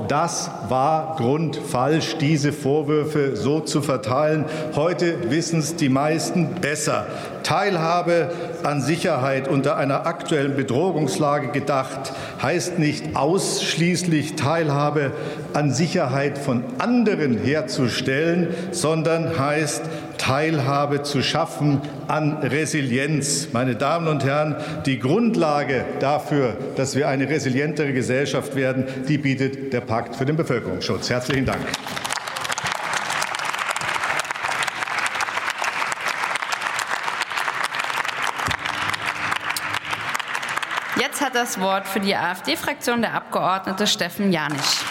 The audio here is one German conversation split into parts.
das war grundfalsch, diese Vorwürfe so zu verteilen. Heute wissen es die meisten besser. Teilhabe an Sicherheit unter einer aktuellen Bedrohungslage gedacht, heißt nicht ausschließlich Teilhabe an Sicherheit von anderen herzustellen, sondern heißt Teilhabe zu schaffen an Resilienz. Meine Damen und Herren, die Grundlage dafür, dass wir eine resilientere Gesellschaft werden, die bietet der Pakt für den Bevölkerungsschutz. Herzlichen Dank. Jetzt hat das Wort für die AfD-Fraktion der Abgeordnete Steffen Janisch.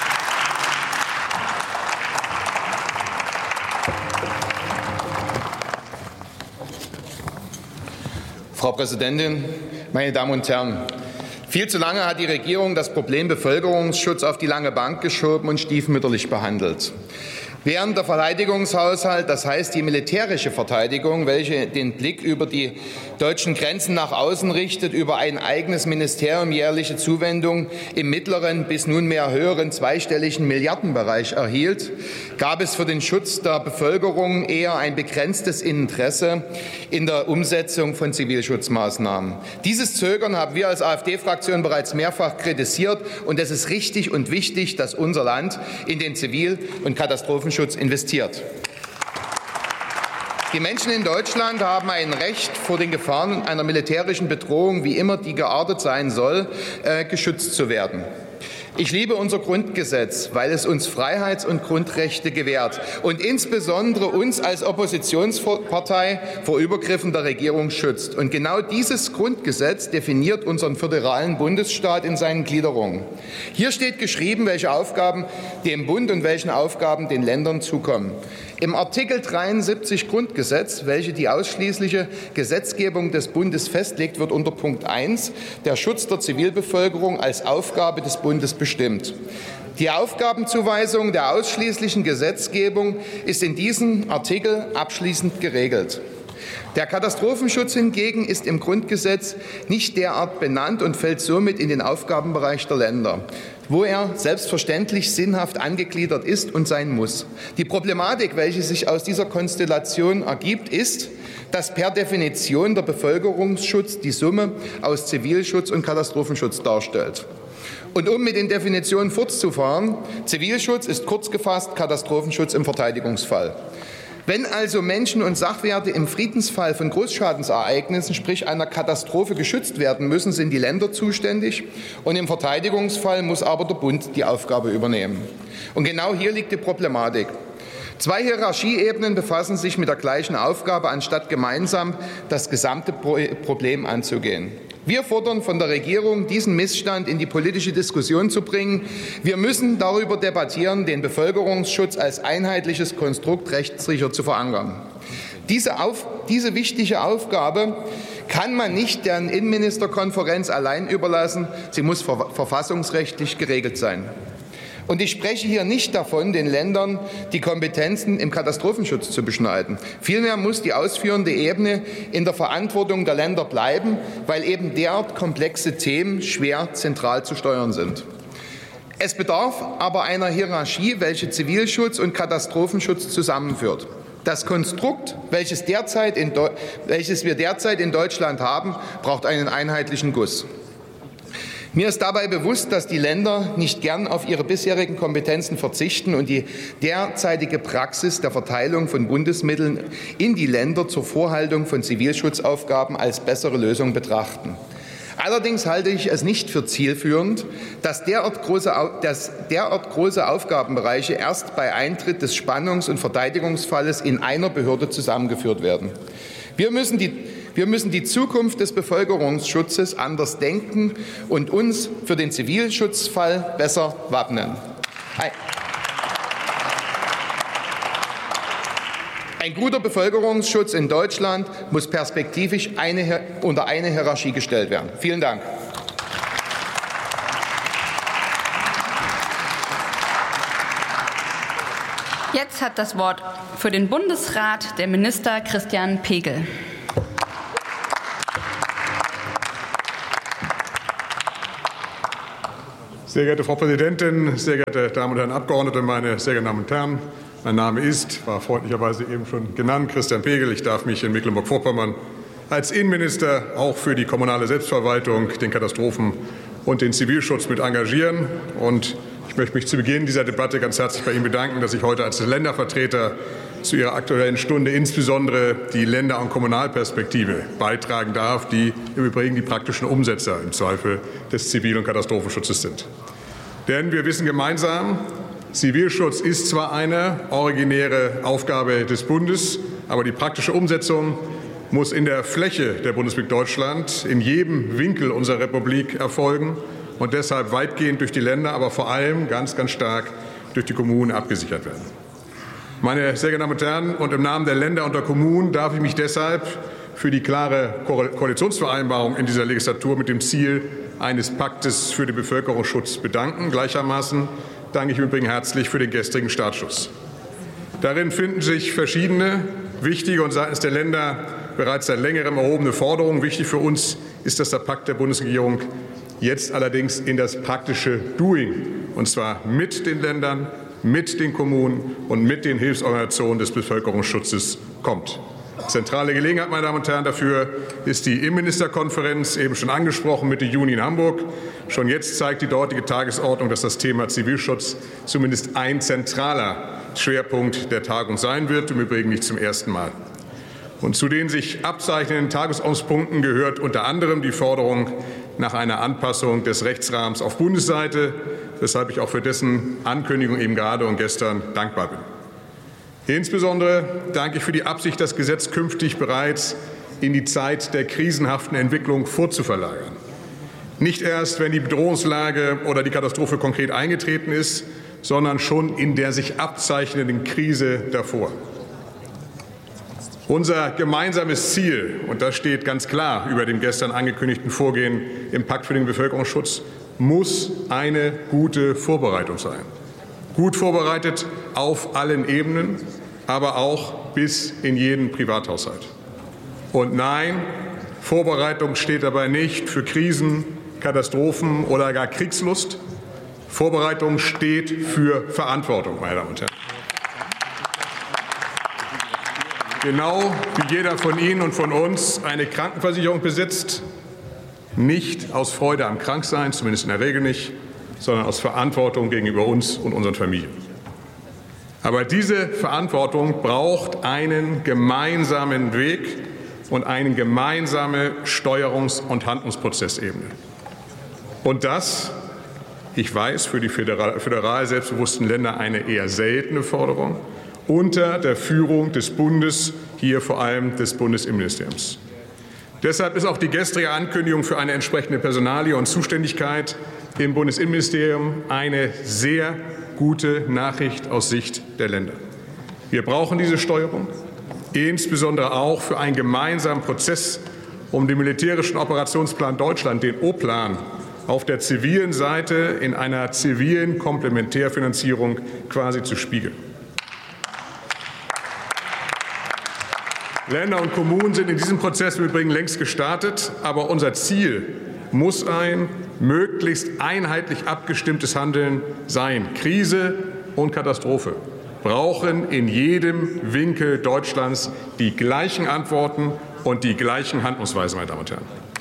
Frau Präsidentin, meine Damen und Herren! Viel zu lange hat die Regierung das Problem Bevölkerungsschutz auf die lange Bank geschoben und stiefmütterlich behandelt. Während der Verteidigungshaushalt, das heißt die militärische Verteidigung, welche den Blick über die deutschen Grenzen nach außen richtet, über ein eigenes Ministerium jährliche Zuwendung im mittleren bis nunmehr höheren zweistelligen Milliardenbereich erhielt, gab es für den Schutz der Bevölkerung eher ein begrenztes Interesse in der Umsetzung von Zivilschutzmaßnahmen. Dieses Zögern haben wir als AfD-Fraktion bereits mehrfach kritisiert, und es ist richtig und wichtig, dass unser Land in den Zivil- und Katastrophenschutz investiert. Die Menschen in Deutschland haben ein Recht, vor den Gefahren einer militärischen Bedrohung, wie immer die geartet sein soll, geschützt zu werden. Ich liebe unser Grundgesetz, weil es uns Freiheits- und Grundrechte gewährt und insbesondere uns als Oppositionspartei vor Übergriffen der Regierung schützt. Und genau dieses Grundgesetz definiert unseren föderalen Bundesstaat in seinen Gliederungen. Hier steht geschrieben, welche Aufgaben dem Bund und welche Aufgaben den Ländern zukommen. Im Artikel 73 Grundgesetz, welche die ausschließliche Gesetzgebung des Bundes festlegt, wird unter Punkt 1 der Schutz der Zivilbevölkerung als Aufgabe des Bundes bestimmt. Die Aufgabenzuweisung der ausschließlichen Gesetzgebung ist in diesem Artikel abschließend geregelt. Der Katastrophenschutz hingegen ist im Grundgesetz nicht derart benannt und fällt somit in den Aufgabenbereich der Länder, wo er selbstverständlich sinnhaft angegliedert ist und sein muss. Die Problematik, welche sich aus dieser Konstellation ergibt, ist, dass per Definition der Bevölkerungsschutz die Summe aus Zivilschutz und Katastrophenschutz darstellt. Und um mit den Definitionen fortzufahren, Zivilschutz ist kurz gefasst Katastrophenschutz im Verteidigungsfall. Wenn also Menschen und Sachwerte im Friedensfall von Großschadensereignissen, sprich einer Katastrophe, geschützt werden müssen, sind die Länder zuständig, und im Verteidigungsfall muss aber der Bund die Aufgabe übernehmen. Und genau hier liegt die Problematik. Zwei Hierarchieebenen befassen sich mit der gleichen Aufgabe, anstatt gemeinsam das gesamte Problem anzugehen. Wir fordern von der Regierung, diesen Missstand in die politische Diskussion zu bringen. Wir müssen darüber debattieren, den Bevölkerungsschutz als einheitliches Konstrukt rechtssicher zu verankern. Diese wichtige Aufgabe kann man nicht der Innenministerkonferenz allein überlassen. Sie muss verfassungsrechtlich geregelt sein. Und ich spreche hier nicht davon, den Ländern die Kompetenzen im Katastrophenschutz zu beschneiden. Vielmehr muss die ausführende Ebene in der Verantwortung der Länder bleiben, weil eben derart komplexe Themen schwer zentral zu steuern sind. Es bedarf aber einer Hierarchie, welche Zivilschutz und Katastrophenschutz zusammenführt. Das Konstrukt, welches wir derzeit in Deutschland haben, braucht einen einheitlichen Guss. Mir ist dabei bewusst, dass die Länder nicht gern auf ihre bisherigen Kompetenzen verzichten und die derzeitige Praxis der Verteilung von Bundesmitteln in die Länder zur Vorhaltung von Zivilschutzaufgaben als bessere Lösung betrachten. Allerdings halte ich es nicht für zielführend, dass derart große Aufgabenbereiche erst bei Eintritt des Spannungs- und Verteidigungsfalles in einer Behörde zusammengeführt werden. Wir müssen die Zukunft des Bevölkerungsschutzes anders denken und uns für den Zivilschutzfall besser wappnen. Ein guter Bevölkerungsschutz in Deutschland muss perspektivisch unter eine Hierarchie gestellt werden. Vielen Dank. Jetzt hat das Wort für den Bundesrat der Minister Christian Pegel. Sehr geehrte Frau Präsidentin, sehr geehrte Damen und Herren Abgeordnete, meine sehr geehrten Damen und Herren! Mein Name war freundlicherweise eben schon genannt, Christian Pegel. Ich darf mich in Mecklenburg-Vorpommern als Innenminister auch für die kommunale Selbstverwaltung, den Katastrophen- und den Zivilschutz mit engagieren. Und ich möchte mich zu Beginn dieser Debatte ganz herzlich bei Ihnen bedanken, dass ich heute als Ländervertreter zu Ihrer Aktuellen Stunde insbesondere die Länder- und Kommunalperspektive beitragen darf, die im Übrigen die praktischen Umsetzer im Zweifel des Zivil- und Katastrophenschutzes sind. Denn wir wissen gemeinsam, Zivilschutz ist zwar eine originäre Aufgabe des Bundes, aber die praktische Umsetzung muss in der Fläche der Bundesrepublik Deutschland in jedem Winkel unserer Republik erfolgen und deshalb weitgehend durch die Länder, aber vor allem ganz, ganz stark durch die Kommunen abgesichert werden. Meine sehr geehrten Damen und Herren, und im Namen der Länder und der Kommunen darf ich mich deshalb für die klare Koalitionsvereinbarung in dieser Legislatur mit dem Ziel eines Paktes für den Bevölkerungsschutz bedanken. Gleichermaßen danke ich im Übrigen herzlich für den gestrigen Startschuss. Darin finden sich verschiedene wichtige und seitens der Länder bereits seit längerem erhobene Forderungen. Wichtig für uns ist, dass der Pakt der Bundesregierung jetzt allerdings in das praktische Doing, und zwar mit den Ländern, mit den Kommunen und mit den Hilfsorganisationen des Bevölkerungsschutzes kommt. Zentrale Gelegenheit, meine Damen und Herren, dafür ist die Innenministerkonferenz, eben schon angesprochen, Mitte Juni in Hamburg. Schon jetzt zeigt die dortige Tagesordnung, dass das Thema Zivilschutz zumindest ein zentraler Schwerpunkt der Tagung sein wird, im Übrigen nicht zum ersten Mal. Und zu den sich abzeichnenden Tagesordnungspunkten gehört unter anderem die Forderung nach einer Anpassung des Rechtsrahmens auf Bundesseite, weshalb ich auch für dessen Ankündigung eben gerade und gestern dankbar bin. Insbesondere danke ich für die Absicht, das Gesetz künftig bereits in die Zeit der krisenhaften Entwicklung vorzuverlagern. Nicht erst, wenn die Bedrohungslage oder die Katastrophe konkret eingetreten ist, sondern schon in der sich abzeichnenden Krise davor. Unser gemeinsames Ziel, und das steht ganz klar über dem gestern angekündigten Vorgehen im Pakt für den Bevölkerungsschutz, muss eine gute Vorbereitung sein. Gut vorbereitet auf allen Ebenen, aber auch bis in jeden Privathaushalt. Und nein, Vorbereitung steht dabei nicht für Krisen, Katastrophen oder gar Kriegslust. Vorbereitung steht für Verantwortung, meine Damen und Herren. Genau wie jeder von Ihnen und von uns eine Krankenversicherung besitzt, nicht aus Freude am Kranksein, zumindest in der Regel nicht, sondern aus Verantwortung gegenüber uns und unseren Familien. Aber diese Verantwortung braucht einen gemeinsamen Weg und eine gemeinsame Steuerungs- und Handlungsprozessebene. Und das, ich weiß, für die föderal selbstbewussten Länder eine eher seltene Forderung, unter der Führung des Bundes, hier vor allem des Bundesinnenministeriums. Deshalb ist auch die gestrige Ankündigung für eine entsprechende Personalie und Zuständigkeit im Bundesinnenministerium eine sehr gute Nachricht aus Sicht der Länder. Wir brauchen diese Steuerung, insbesondere auch für einen gemeinsamen Prozess, um den militärischen Operationsplan Deutschland, den O-Plan, auf der zivilen Seite in einer zivilen Komplementärfinanzierung quasi zu spiegeln. Länder und Kommunen sind in diesem Prozess im Übrigen längst gestartet, aber unser Ziel muss ein möglichst einheitlich abgestimmtes Handeln sein. Krise und Katastrophe brauchen in jedem Winkel Deutschlands die gleichen Antworten und die gleichen Handlungsweisen, meine Damen und Herren.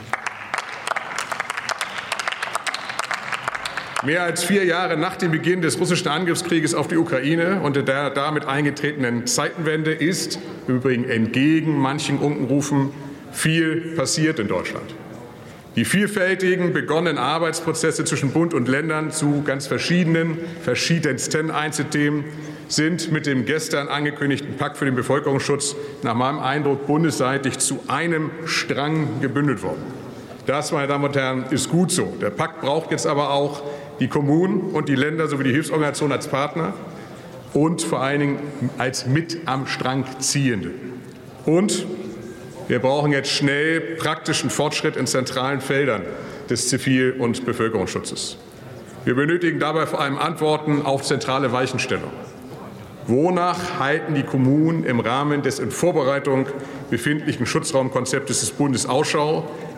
Mehr als 4 Jahre nach dem Beginn des russischen Angriffskrieges auf die Ukraine und der damit eingetretenen Zeitenwende ist im Übrigen entgegen manchen Unkenrufen viel passiert in Deutschland. Die vielfältigen begonnenen Arbeitsprozesse zwischen Bund und Ländern zu ganz verschiedensten Einzelthemen sind mit dem gestern angekündigten Pakt für den Bevölkerungsschutz nach meinem Eindruck bundesseitig zu einem Strang gebündelt worden. Das, meine Damen und Herren, ist gut so. Der Pakt braucht jetzt aber auch die Kommunen und die Länder sowie die Hilfsorganisationen als Partner und vor allen Dingen als mit am Strang Ziehende. Und wir brauchen jetzt schnell praktischen Fortschritt in zentralen Feldern des Zivil- und Bevölkerungsschutzes. Wir benötigen dabei vor allem Antworten auf zentrale Weichenstellungen. Wonach halten die Kommunen im Rahmen des in Vorbereitung befindlichen Schutzraumkonzeptes des Bundes Ausschau?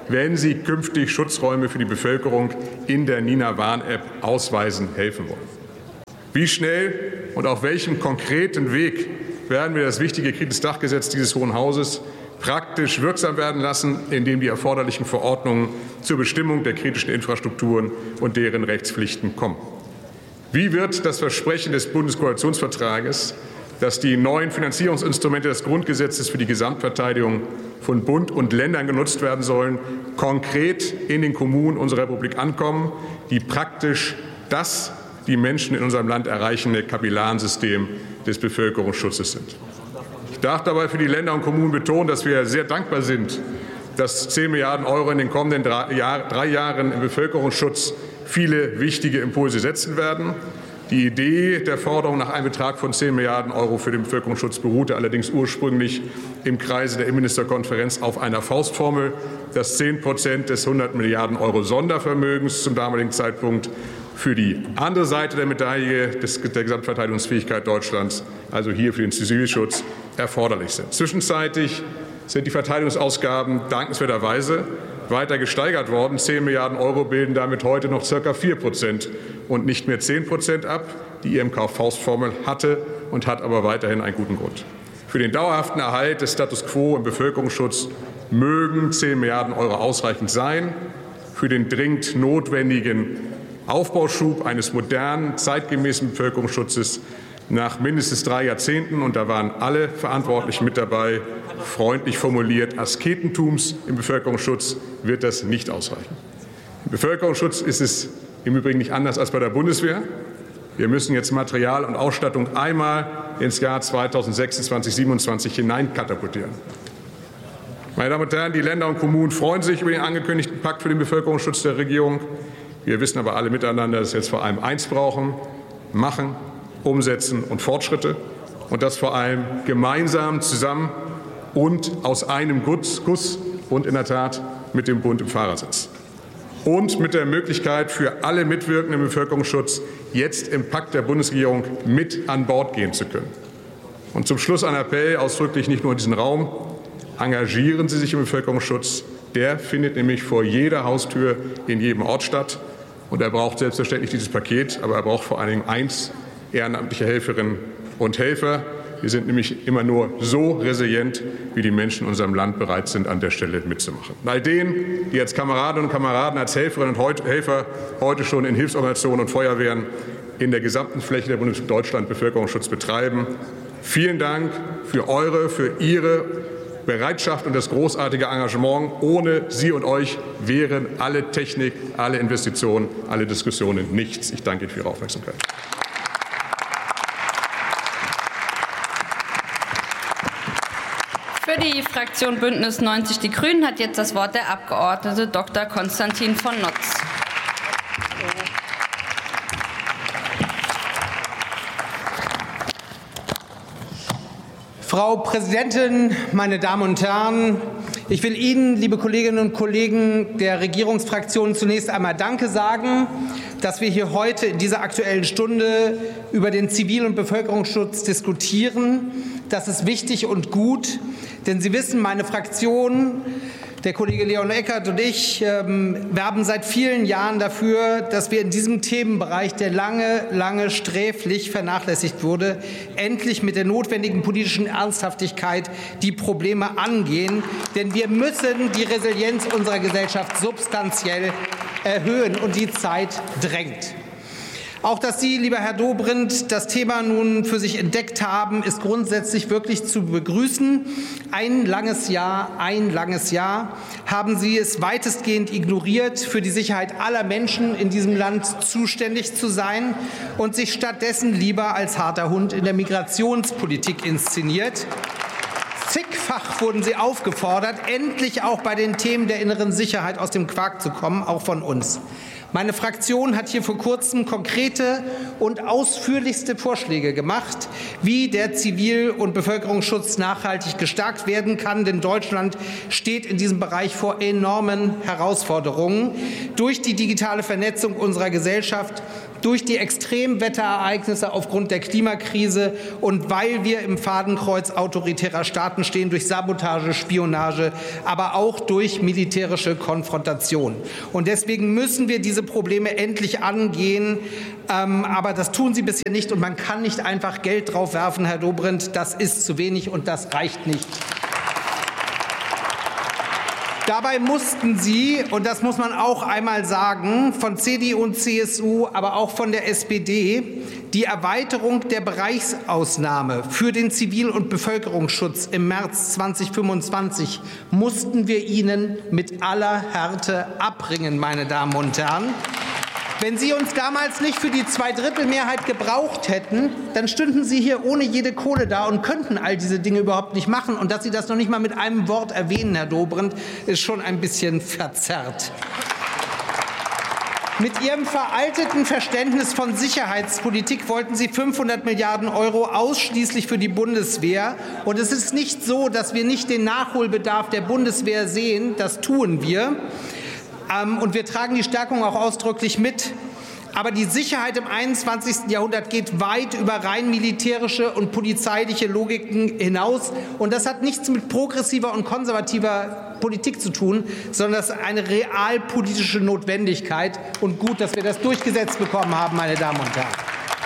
wenn Sie künftig Schutzräume für die Bevölkerung in der Nina-Warn-App ausweisen helfen wollen. Wie schnell und auf welchem konkreten Weg werden wir das wichtige Kriegensdachgesetz dieses Hohen Hauses praktisch wirksam werden lassen, indem die erforderlichen Verordnungen zur Bestimmung der kritischen Infrastrukturen und deren Rechtspflichten kommen? Wie wird das Versprechen des Bundeskoalitionsvertrages, dass die neuen Finanzierungsinstrumente des Grundgesetzes für die Gesamtverteidigung von Bund und Ländern genutzt werden sollen, konkret in den Kommunen unserer Republik ankommen, die praktisch das die Menschen in unserem Land erreichende Kapillarensystem des Bevölkerungsschutzes sind? Ich darf dabei für die Länder und Kommunen betonen, dass wir sehr dankbar sind, dass 10 Milliarden € in den kommenden 3 Jahren im Bevölkerungsschutz viele wichtige Impulse setzen werden. Die Idee der Forderung nach einem Betrag von 10 Milliarden € für den Bevölkerungsschutz beruhte allerdings ursprünglich im Kreise der Innenministerkonferenz auf einer Faustformel, dass 10% des 100 Milliarden € Sondervermögens zum damaligen Zeitpunkt für die andere Seite der Medaille der Gesamtverteidigungsfähigkeit Deutschlands, also hier für den Zivilschutz, erforderlich sind. Zwischenzeitlich sind die Verteidigungsausgaben dankenswerterweise weiter gesteigert worden. 10 Milliarden € bilden damit heute noch ca. 4% und nicht mehr 10% ab. Die IMK-Faustformel hatte und hat aber weiterhin einen guten Grund. Für den dauerhaften Erhalt des Status quo im Bevölkerungsschutz mögen 10 Milliarden € ausreichend sein. Für den dringend notwendigen Aufbauschub eines modernen, zeitgemäßen Bevölkerungsschutzes nach mindestens 3 Jahrzehnten, und da waren alle Verantwortlichen mit dabei, freundlich formuliert, Asketentums im Bevölkerungsschutz, wird das nicht ausreichen. Im Bevölkerungsschutz ist es im Übrigen nicht anders als bei der Bundeswehr. Wir müssen jetzt Material und Ausstattung einmal ins Jahr 2026, 2027 hineinkatapultieren. Meine Damen und Herren, die Länder und Kommunen freuen sich über den angekündigten Pakt für den Bevölkerungsschutz der Regierung. Wir wissen aber alle miteinander, dass wir jetzt vor allem eins brauchen: Machen, Umsetzen und Fortschritte, und das vor allem gemeinsam zusammen und aus einem Guss und in der Tat mit dem Bund im Fahrersitz. Und mit der Möglichkeit für alle Mitwirkenden im Bevölkerungsschutz, jetzt im Pakt der Bundesregierung mit an Bord gehen zu können. Und zum Schluss ein Appell, ausdrücklich nicht nur in diesem Raum: Engagieren Sie sich im Bevölkerungsschutz. Der findet nämlich vor jeder Haustür in jedem Ort statt. Und er braucht selbstverständlich dieses Paket, aber er braucht vor allen Dingen eins: ehrenamtliche Helferinnen und Helfer. Wir sind nämlich immer nur so resilient, wie die Menschen in unserem Land bereit sind, an der Stelle mitzumachen. Und all denen, die als Kameradinnen und Kameraden, als Helferinnen und Helfer heute schon in Hilfsorganisationen und Feuerwehren in der gesamten Fläche der Bundesrepublik Deutschland Bevölkerungsschutz betreiben, vielen Dank für Ihre Bereitschaft und das großartige Engagement. Ohne Sie und euch wären alle Technik, alle Investitionen, alle Diskussionen nichts. Ich danke Ihnen für Ihre Aufmerksamkeit. Für die Fraktion Bündnis 90 Die Grünen hat jetzt das Wort der Abgeordnete Dr. Konstantin von Notz. Frau Präsidentin, meine Damen und Herren! Ich will Ihnen, liebe Kolleginnen und Kollegen der Regierungsfraktionen, zunächst einmal Danke sagen, dass wir hier heute in dieser Aktuellen Stunde über den Zivil- und Bevölkerungsschutz diskutieren. Das ist wichtig und gut, denn Sie wissen, meine Fraktion, der Kollege Leon Eckert und ich werben seit vielen Jahren dafür, dass wir in diesem Themenbereich, der lange sträflich vernachlässigt wurde, endlich mit der notwendigen politischen Ernsthaftigkeit die Probleme angehen. Denn wir müssen die Resilienz unserer Gesellschaft substanziell erhöhen, und die Zeit drängt. Auch, dass Sie, lieber Herr Dobrindt, das Thema nun für sich entdeckt haben, ist grundsätzlich wirklich zu begrüßen. Ein langes Jahr haben Sie es weitestgehend ignoriert, für die Sicherheit aller Menschen in diesem Land zuständig zu sein und sich stattdessen lieber als harter Hund in der Migrationspolitik inszeniert. Zigfach wurden Sie aufgefordert, endlich auch bei den Themen der inneren Sicherheit aus dem Quark zu kommen, auch von uns. Meine Fraktion hat hier vor kurzem konkrete und ausführlichste Vorschläge gemacht, wie der Zivil- und Bevölkerungsschutz nachhaltig gestärkt werden kann. Denn Deutschland steht in diesem Bereich vor enormen Herausforderungen durch die digitale Vernetzung unserer Gesellschaft, durch die Extremwetterereignisse aufgrund der Klimakrise und weil wir im Fadenkreuz autoritärer Staaten stehen, durch Sabotage, Spionage, aber auch durch militärische Konfrontation. Und deswegen müssen wir diese Probleme endlich angehen. Aber das tun Sie bisher nicht. Und man kann nicht einfach Geld drauf werfen, Herr Dobrindt. Das ist zu wenig und das reicht nicht. Dabei mussten Sie, und das muss man auch einmal sagen, von CDU und CSU, aber auch von der SPD, die Erweiterung der Bereichsausnahme für den Zivil- und Bevölkerungsschutz im März 2025 mussten wir Ihnen mit aller Härte abbringen, meine Damen und Herren. Wenn Sie uns damals nicht für die Zweidrittelmehrheit gebraucht hätten, dann stünden Sie hier ohne jede Kohle da und könnten all diese Dinge überhaupt nicht machen. Und dass Sie das noch nicht mal mit einem Wort erwähnen, Herr Dobrindt, ist schon ein bisschen verzerrt. Mit Ihrem veralteten Verständnis von Sicherheitspolitik wollten Sie 500 Milliarden € ausschließlich für die Bundeswehr. Und es ist nicht so, dass wir nicht den Nachholbedarf der Bundeswehr sehen. Das tun wir. Und wir tragen die Stärkung auch ausdrücklich mit. Aber die Sicherheit im 21. Jahrhundert geht weit über rein militärische und polizeiliche Logiken hinaus. Und das hat nichts mit progressiver und konservativer Politik zu tun, sondern das ist eine realpolitische Notwendigkeit. Und gut, dass wir das durchgesetzt bekommen haben, meine Damen und Herren.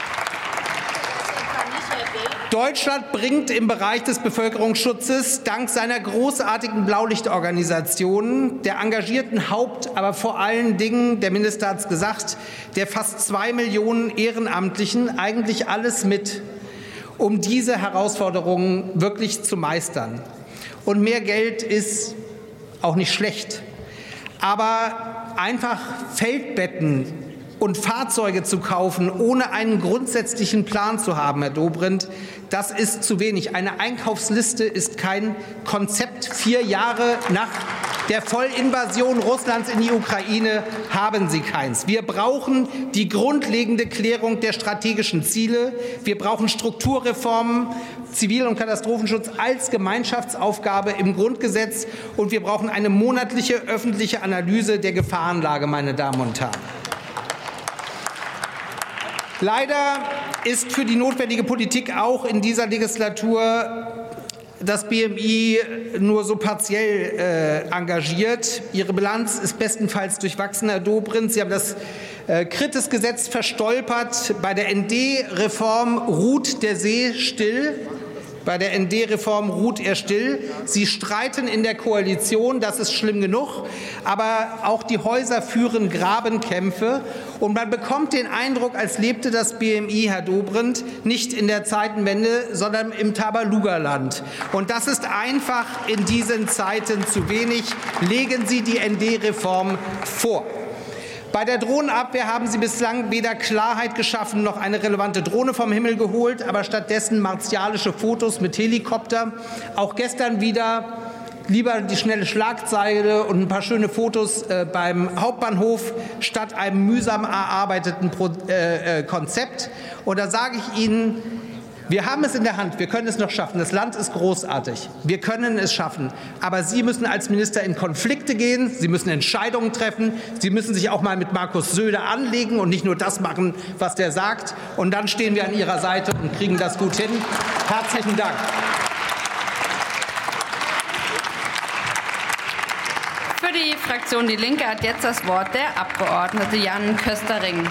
Deutschland bringt im Bereich des Bevölkerungsschutzes dank seiner großartigen Blaulichtorganisationen, der engagierten aber vor allen Dingen, der Minister hat es gesagt, der fast 2 Millionen Ehrenamtlichen eigentlich alles mit, um diese Herausforderungen wirklich zu meistern. Und mehr Geld ist auch nicht schlecht. Aber einfach Feldbetten und Fahrzeuge zu kaufen, ohne einen grundsätzlichen Plan zu haben, Herr Dobrindt, das ist zu wenig. Eine Einkaufsliste ist kein Konzept. 4 Jahre nach der Vollinvasion Russlands in die Ukraine haben Sie keins. Wir brauchen die grundlegende Klärung der strategischen Ziele. Wir brauchen Strukturreformen, Zivil- und Katastrophenschutz als Gemeinschaftsaufgabe im Grundgesetz. Und wir brauchen eine monatliche öffentliche Analyse der Gefahrenlage, meine Damen und Herren. Leider ist für die notwendige Politik auch in dieser Legislatur das BMI nur so partiell engagiert. Ihre Bilanz ist bestenfalls durchwachsen, Herr Dobrindt. Sie haben das Kritis-Gesetz verstolpert. Bei der ND-Reform ruht der See still. Bei der ND-Reform ruht er still. Sie streiten in der Koalition, das ist schlimm genug. Aber auch die Häuser führen Grabenkämpfe. Und man bekommt den Eindruck, als lebte das BMI, Herr Dobrindt, nicht in der Zeitenwende, sondern im Tabaluga-Land. Und das ist einfach in diesen Zeiten zu wenig. Legen Sie die ND-Reform vor. Bei der Drohnenabwehr haben Sie bislang weder Klarheit geschaffen noch eine relevante Drohne vom Himmel geholt, aber stattdessen martialische Fotos mit Helikopter. Auch gestern wieder lieber die schnelle Schlagzeile und ein paar schöne Fotos beim Hauptbahnhof statt einem mühsam erarbeiteten Konzept. Und da sage ich Ihnen, wir haben es in der Hand, wir können es noch schaffen. Das Land ist großartig, wir können es schaffen. Aber Sie müssen als Minister in Konflikte gehen, Sie müssen Entscheidungen treffen, Sie müssen sich auch mal mit Markus Söder anlegen und nicht nur das machen, was der sagt. Und dann stehen wir an Ihrer Seite und kriegen das gut hin. Herzlichen Dank. Für die Fraktion Die Linke hat jetzt das Wort der Abgeordnete Jan Köstering.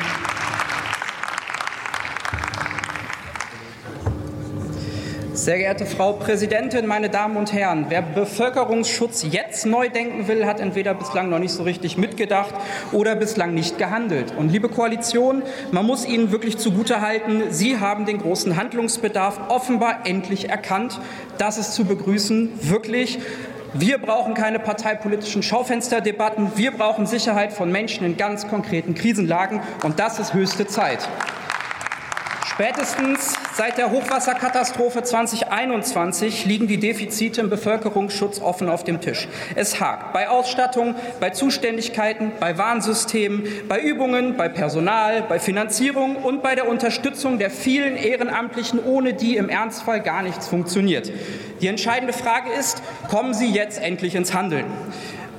Sehr geehrte Frau Präsidentin, meine Damen und Herren! Wer Bevölkerungsschutz jetzt neu denken will, hat entweder bislang noch nicht so richtig mitgedacht oder bislang nicht gehandelt. Und liebe Koalition, man muss Ihnen wirklich zugutehalten, Sie haben den großen Handlungsbedarf offenbar endlich erkannt. Das ist zu begrüßen, wirklich. Wir brauchen keine parteipolitischen Schaufensterdebatten. Wir brauchen Sicherheit von Menschen in ganz konkreten Krisenlagen. Und das ist höchste Zeit. Spätestens seit der Hochwasserkatastrophe 2021 liegen die Defizite im Bevölkerungsschutz offen auf dem Tisch. Es hakt bei Ausstattung, bei Zuständigkeiten, bei Warnsystemen, bei Übungen, bei Personal, bei Finanzierung und bei der Unterstützung der vielen Ehrenamtlichen, ohne die im Ernstfall gar nichts funktioniert. Die entscheidende Frage ist, kommen Sie jetzt endlich ins Handeln?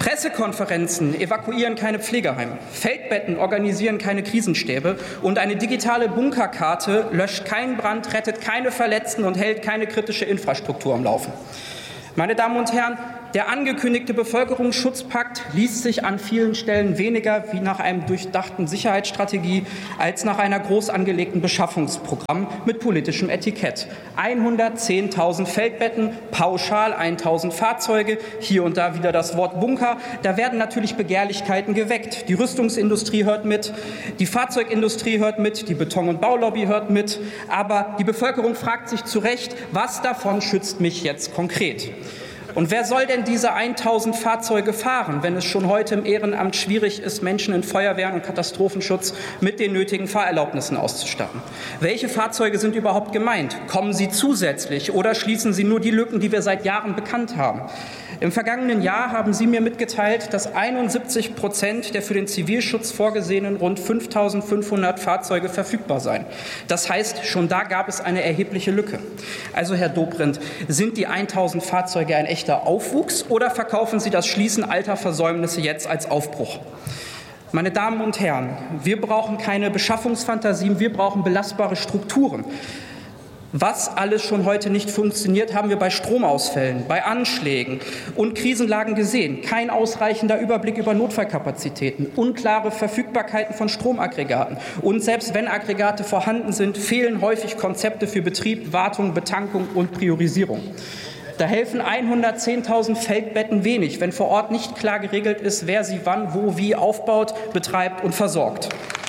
Pressekonferenzen evakuieren keine Pflegeheime, Feldbetten organisieren keine Krisenstäbe und eine digitale Bunkerkarte löscht keinen Brand, rettet keine Verletzten und hält keine kritische Infrastruktur am Laufen. Meine Damen und Herren, der angekündigte Bevölkerungsschutzpakt liest sich an vielen Stellen weniger wie nach einer durchdachten Sicherheitsstrategie als nach einer groß angelegten Beschaffungsprogramm mit politischem Etikett. 110.000 Feldbetten, pauschal 1.000 Fahrzeuge, hier und da wieder das Wort Bunker. Da werden natürlich Begehrlichkeiten geweckt. Die Rüstungsindustrie hört mit, die Fahrzeugindustrie hört mit, die Beton- und Baulobby hört mit. Aber die Bevölkerung fragt sich zu Recht, was davon schützt mich jetzt konkret? Und wer soll denn diese 1.000 Fahrzeuge fahren, wenn es schon heute im Ehrenamt schwierig ist, Menschen in Feuerwehren und Katastrophenschutz mit den nötigen Fahrerlaubnissen auszustatten? Welche Fahrzeuge sind überhaupt gemeint? Kommen sie zusätzlich oder schließen sie nur die Lücken, die wir seit Jahren bekannt haben? Im vergangenen Jahr haben Sie mir mitgeteilt, dass 71% der für den Zivilschutz vorgesehenen rund 5.500 Fahrzeuge verfügbar seien. Das heißt, schon da gab es eine erhebliche Lücke. Also, Herr Dobrindt, sind die 1.000 Fahrzeuge ein echter Aufwuchs oder verkaufen Sie das Schließen alter Versäumnisse jetzt als Aufbruch? Meine Damen und Herren, wir brauchen keine Beschaffungsfantasien, wir brauchen belastbare Strukturen. Was alles schon heute nicht funktioniert, haben wir bei Stromausfällen, bei Anschlägen und Krisenlagen gesehen. Kein ausreichender Überblick über Notfallkapazitäten, unklare Verfügbarkeiten von Stromaggregaten. Und selbst wenn Aggregate vorhanden sind, fehlen häufig Konzepte für Betrieb, Wartung, Betankung und Priorisierung. Da helfen 110.000 Feldbetten wenig, wenn vor Ort nicht klar geregelt ist, wer sie wann, wo, wie aufbaut, betreibt und versorgt.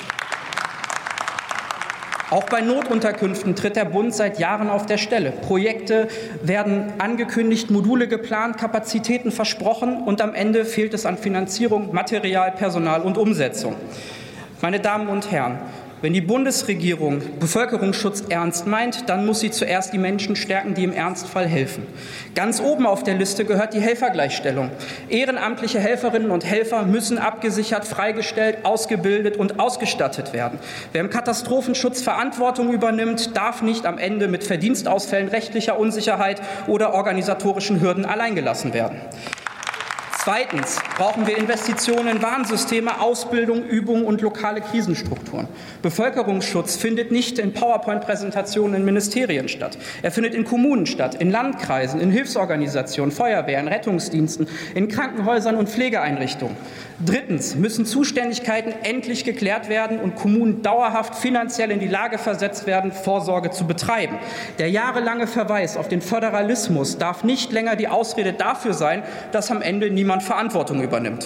Auch bei Notunterkünften tritt der Bund seit Jahren auf der Stelle. Projekte werden angekündigt, Module geplant, Kapazitäten versprochen und am Ende fehlt es an Finanzierung, Material, Personal und Umsetzung. Meine Damen und Herren, wenn die Bundesregierung Bevölkerungsschutz ernst meint, dann muss sie zuerst die Menschen stärken, die im Ernstfall helfen. Ganz oben auf der Liste gehört die Helfergleichstellung. Ehrenamtliche Helferinnen und Helfer müssen abgesichert, freigestellt, ausgebildet und ausgestattet werden. Wer im Katastrophenschutz Verantwortung übernimmt, darf nicht am Ende mit Verdienstausfällen, rechtlicher Unsicherheit oder organisatorischen Hürden alleingelassen werden. Zweitens brauchen wir Investitionen in Warnsysteme, Ausbildung, Übung und lokale Krisenstrukturen. Bevölkerungsschutz findet nicht in PowerPoint-Präsentationen in Ministerien statt. Er findet in Kommunen statt, in Landkreisen, in Hilfsorganisationen, Feuerwehren, Rettungsdiensten, in Krankenhäusern und Pflegeeinrichtungen. Drittens müssen Zuständigkeiten endlich geklärt werden und Kommunen dauerhaft finanziell in die Lage versetzt werden, Vorsorge zu betreiben. Der jahrelange Verweis auf den Föderalismus darf nicht länger die Ausrede dafür sein, dass am Ende niemand Verantwortung übernimmt.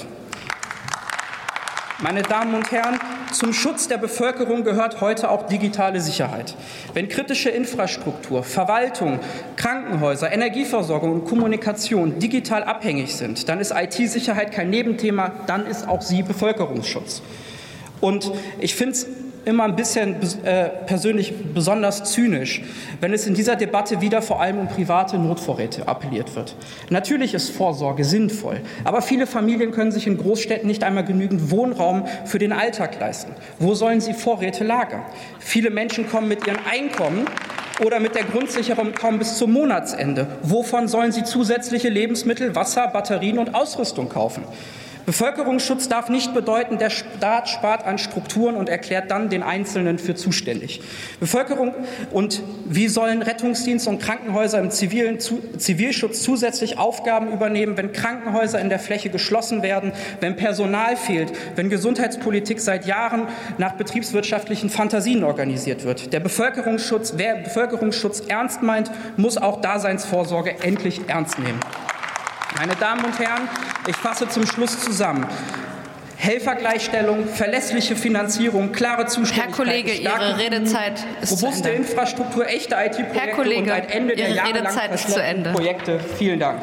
Meine Damen und Herren, zum Schutz der Bevölkerung gehört heute auch digitale Sicherheit. Wenn kritische Infrastruktur, Verwaltung, Krankenhäuser, Energieversorgung und Kommunikation digital abhängig sind, dann ist IT-Sicherheit kein Nebenthema, dann ist auch sie Bevölkerungsschutz. Und ich finde es immer ein bisschen persönlich besonders zynisch, wenn es in dieser Debatte wieder vor allem um private Notvorräte appelliert wird. Natürlich ist Vorsorge sinnvoll, aber viele Familien können sich in Großstädten nicht einmal genügend Wohnraum für den Alltag leisten. Wo sollen sie Vorräte lagern? Viele Menschen kommen mit ihrem Einkommen oder mit der Grundsicherung kaum bis zum Monatsende. Wovon sollen sie zusätzliche Lebensmittel, Wasser, Batterien und Ausrüstung kaufen? Bevölkerungsschutz darf nicht bedeuten, der Staat spart an Strukturen und erklärt dann den Einzelnen für zuständig. Bevölkerung und wie sollen Rettungsdienste und Krankenhäuser im Zivilschutz zusätzlich Aufgaben übernehmen, wenn Krankenhäuser in der Fläche geschlossen werden, wenn Personal fehlt, wenn Gesundheitspolitik seit Jahren nach betriebswirtschaftlichen Fantasien organisiert wird? Wer Bevölkerungsschutz ernst meint, muss auch Daseinsvorsorge endlich ernst nehmen. Meine Damen und Herren, ich fasse zum Schluss zusammen. Helfergleichstellung, verlässliche Finanzierung, klare Zuständigkeit. Herr Kollege, Ihre Redezeit ist zu Ende. Robuste Infrastruktur, echte IT-Projekte Herr Kollege, und ein Ende der jahrelang verschleppten Projekte. Vielen Dank.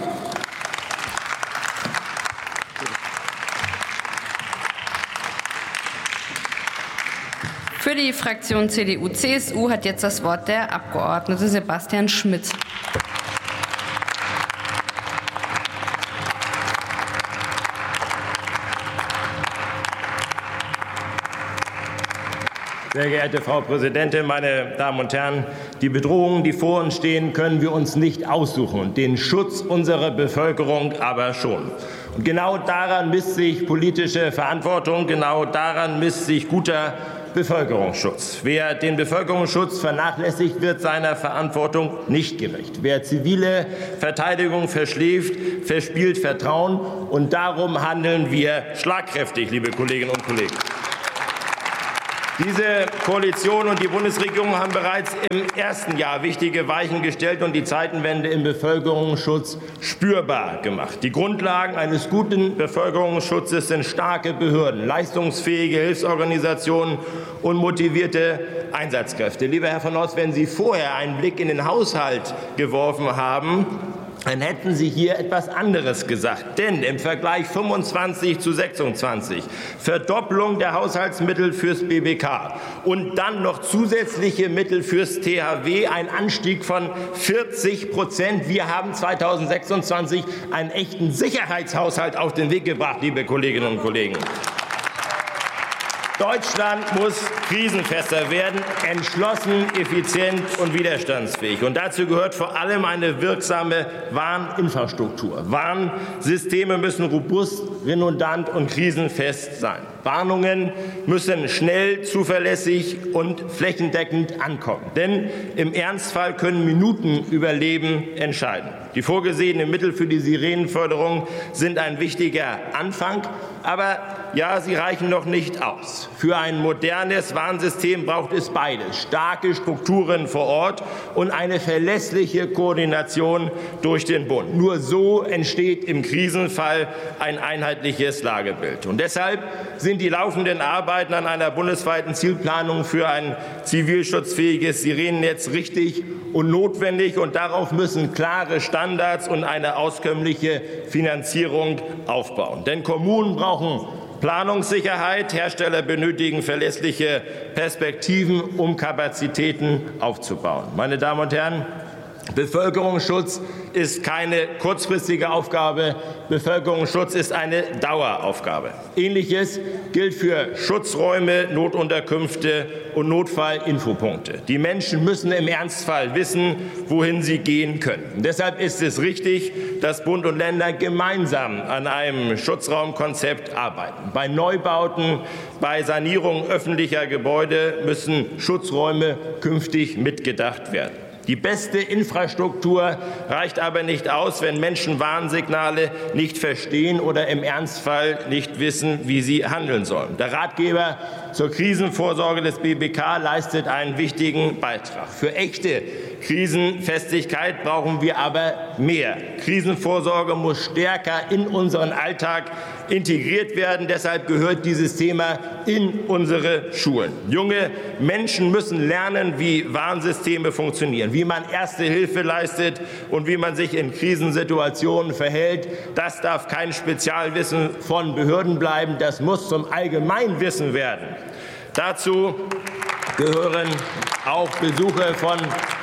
Für die Fraktion CDU-CSU hat jetzt das Wort der Abgeordnete Sebastian Schmidt. Sehr geehrte Frau Präsidentin, meine Damen und Herren! Die Bedrohungen, die vor uns stehen, können wir uns nicht aussuchen. Den Schutz unserer Bevölkerung aber schon. Und genau daran misst sich politische Verantwortung. Genau daran misst sich guter Bevölkerungsschutz. Wer den Bevölkerungsschutz vernachlässigt, wird seiner Verantwortung nicht gerecht. Wer zivile Verteidigung verschläft, verspielt Vertrauen. Und darum handeln wir schlagkräftig, liebe Kolleginnen und Kollegen. Diese Koalition und die Bundesregierung haben bereits im ersten Jahr wichtige Weichen gestellt und die Zeitenwende im Bevölkerungsschutz spürbar gemacht. Die Grundlagen eines guten Bevölkerungsschutzes sind starke Behörden, leistungsfähige Hilfsorganisationen und motivierte Einsatzkräfte. Lieber Herr von Ost, wenn Sie vorher einen Blick in den Haushalt geworfen haben, dann hätten Sie hier etwas anderes gesagt. Denn im Vergleich 25 zu 26 Verdopplung der Haushaltsmittel fürs BBK und dann noch zusätzliche Mittel fürs THW, ein Anstieg von 40%. Wir haben 2026 einen echten Sicherheitshaushalt auf den Weg gebracht, liebe Kolleginnen und Kollegen. Deutschland muss krisenfester werden, entschlossen, effizient und widerstandsfähig. Und dazu gehört vor allem eine wirksame Warninfrastruktur. Warnsysteme müssen robust, redundant und krisenfest sein. Warnungen müssen schnell, zuverlässig und flächendeckend ankommen. Denn im Ernstfall können Minuten über Leben entscheiden. Die vorgesehenen Mittel für die Sirenenförderung sind ein wichtiger Anfang. Aber ja, sie reichen noch nicht aus. Für ein modernes Warnsystem braucht es beides: starke Strukturen vor Ort und eine verlässliche Koordination durch den Bund. Nur so entsteht im Krisenfall ein einheitliches Lagebild. Und deshalb sind die laufenden Arbeiten an einer bundesweiten Zielplanung für ein zivilschutzfähiges Sirenennetz richtig und notwendig. Und darauf müssen klare Standards und eine auskömmliche Finanzierung aufbauen. Denn Kommunen brauchen Planungssicherheit, Hersteller benötigen verlässliche Perspektiven, um Kapazitäten aufzubauen. Meine Damen und Herren, Bevölkerungsschutz ist keine kurzfristige Aufgabe. Bevölkerungsschutz ist eine Daueraufgabe. Ähnliches gilt für Schutzräume, Notunterkünfte und Notfallinfopunkte. Die Menschen müssen im Ernstfall wissen, wohin sie gehen können. Und deshalb ist es richtig, dass Bund und Länder gemeinsam an einem Schutzraumkonzept arbeiten. Bei Neubauten, bei Sanierung öffentlicher Gebäude müssen Schutzräume künftig mitgedacht werden. Die beste Infrastruktur reicht aber nicht aus, wenn Menschen Warnsignale nicht verstehen oder im Ernstfall nicht wissen, wie sie handeln sollen. Der Ratgeber zur Krisenvorsorge des BBK leistet einen wichtigen Beitrag. Für echte Krisenfestigkeit brauchen wir aber mehr. Krisenvorsorge muss stärker in unseren Alltag integriert werden. Deshalb gehört dieses Thema in unsere Schulen. Junge Menschen müssen lernen, wie Warnsysteme funktionieren, wie man Erste Hilfe leistet und wie man sich in Krisensituationen verhält. Das darf kein Spezialwissen von Behörden bleiben. Das muss zum Allgemeinwissen werden. Dazu gehören auch Besuche von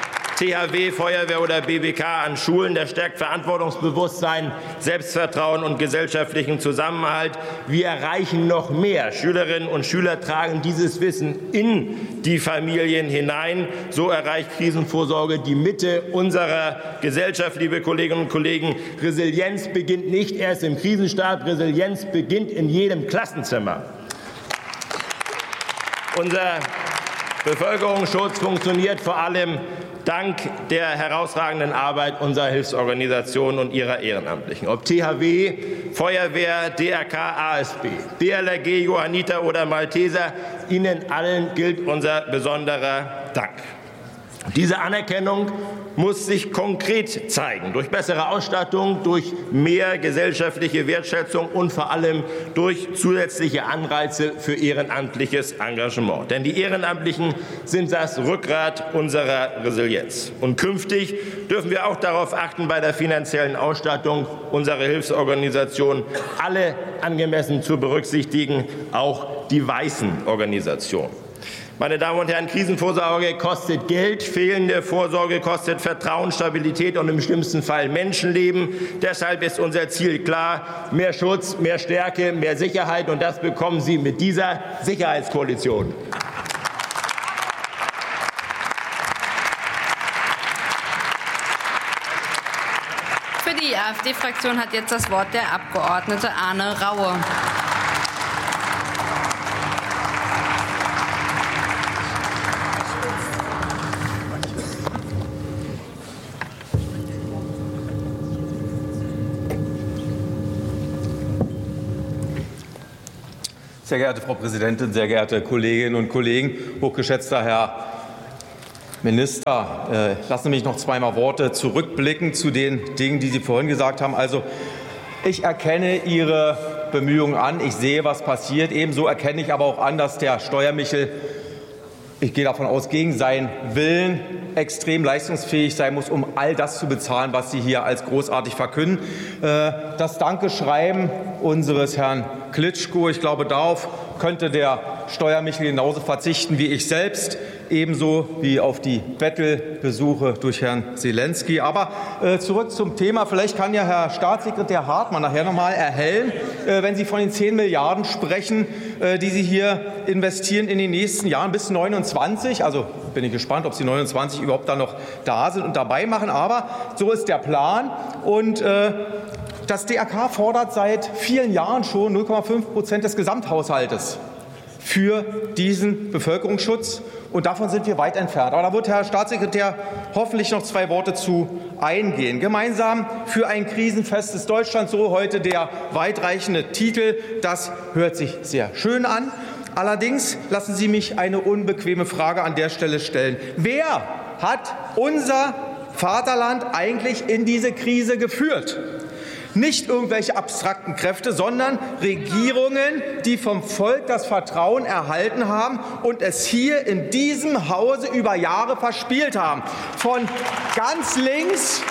THW, Feuerwehr oder BBK an Schulen. Das stärkt Verantwortungsbewusstsein, Selbstvertrauen und gesellschaftlichen Zusammenhalt. Wir erreichen noch mehr. Schülerinnen und Schüler tragen dieses Wissen in die Familien hinein. So erreicht Krisenvorsorge die Mitte unserer Gesellschaft, liebe Kolleginnen und Kollegen. Resilienz beginnt nicht erst im Krisenstab. Resilienz beginnt in jedem Klassenzimmer. Unser Bevölkerungsschutz funktioniert vor allem dank der herausragenden Arbeit unserer Hilfsorganisationen und ihrer Ehrenamtlichen. Ob THW, Feuerwehr, DRK, ASB, DLRG, Johanniter oder Malteser, Ihnen allen gilt unser besonderer Dank. Diese Anerkennung muss sich konkret zeigen, durch bessere Ausstattung, durch mehr gesellschaftliche Wertschätzung und vor allem durch zusätzliche Anreize für ehrenamtliches Engagement. Denn die Ehrenamtlichen sind das Rückgrat unserer Resilienz. Und künftig dürfen wir auch darauf achten, bei der finanziellen Ausstattung unserer Hilfsorganisationen alle angemessen zu berücksichtigen, auch die weißen Organisationen. Meine Damen und Herren, Krisenvorsorge kostet Geld, fehlende Vorsorge kostet Vertrauen, Stabilität und im schlimmsten Fall Menschenleben. Deshalb ist unser Ziel klar: mehr Schutz, mehr Stärke, mehr Sicherheit. Und das bekommen Sie mit dieser Sicherheitskoalition. Für die AfD-Fraktion hat jetzt das Wort der Abgeordnete Arne Raue. Sehr geehrte Frau Präsidentin, sehr geehrte Kolleginnen und Kollegen, hochgeschätzter Herr Minister, lassen Sie mich noch zweimal Worte zurückblicken zu den Dingen, die Sie vorhin gesagt haben. Also, ich erkenne Ihre Bemühungen an. Ich sehe, was passiert. Ebenso erkenne ich aber auch an, dass der Steuermichel, ich gehe davon aus, gegen seinen Willen extrem leistungsfähig sein muss, um all das zu bezahlen, was Sie hier als großartig verkünden. Das Dankeschreiben unseres Herrn Klitschko, ich glaube, darauf könnte der Steuermichel genauso verzichten wie ich selbst, ebenso wie auf die Bettelbesuche durch Herrn Zelensky. Aber zurück zum Thema. Vielleicht kann ja Herr Staatssekretär Hartmann nachher noch mal erhellen, wenn Sie von den 10 Milliarden sprechen, die Sie hier investieren in den nächsten Jahren bis 29. Also bin ich gespannt, ob Sie 29 überhaupt dann noch da sind und dabei machen. Aber so ist der Plan. Und das DRK fordert seit vielen Jahren schon 0,5% des Gesamthaushaltes für diesen Bevölkerungsschutz. Und davon sind wir weit entfernt. Aber da wird Herr Staatssekretär hoffentlich noch 2 Worte zu eingehen. Gemeinsam für ein krisenfestes Deutschland, so heute der weitreichende Titel. Das hört sich sehr schön an. Allerdings lassen Sie mich eine unbequeme Frage an der Stelle stellen. Wer hat unser Vaterland eigentlich in diese Krise geführt? Nicht irgendwelche abstrakten Kräfte, sondern Regierungen, die vom Volk das Vertrauen erhalten haben und es hier in diesem Hause über Jahre verspielt haben. Von ganz links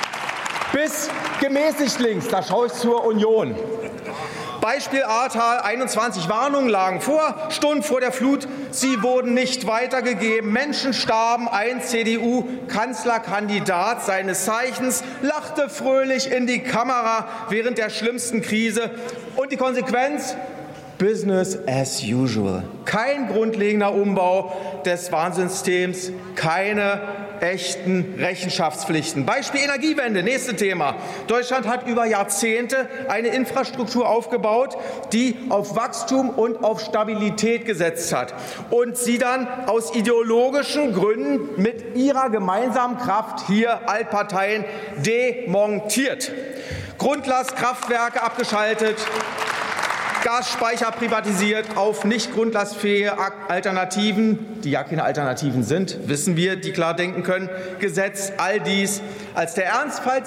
bis gemäßigt links, da schaue ich zur Union. Beispiel Ahrtal, 21 Warnungen lagen vor, Stunden vor der Flut. Sie wurden nicht weitergegeben. Menschen starben. Ein CDU-Kanzlerkandidat seines Zeichens lachte fröhlich in die Kamera während der schlimmsten Krise. Und die Konsequenz? Business as usual. Kein grundlegender Umbau des Warnsystems, keine echten Rechenschaftspflichten. Beispiel Energiewende, nächstes Thema. Deutschland hat über Jahrzehnte eine Infrastruktur aufgebaut, die auf Wachstum und auf Stabilität gesetzt hat und sie dann aus ideologischen Gründen mit ihrer gemeinsamen Kraft hier Altparteien demontiert. Grundlastkraftwerke abgeschaltet, Gasspeicher privatisiert, auf nicht grundlastfähige Alternativen, die ja keine Alternativen sind, wissen wir, die klar denken können, gesetzt. All dies, als der Ernstfall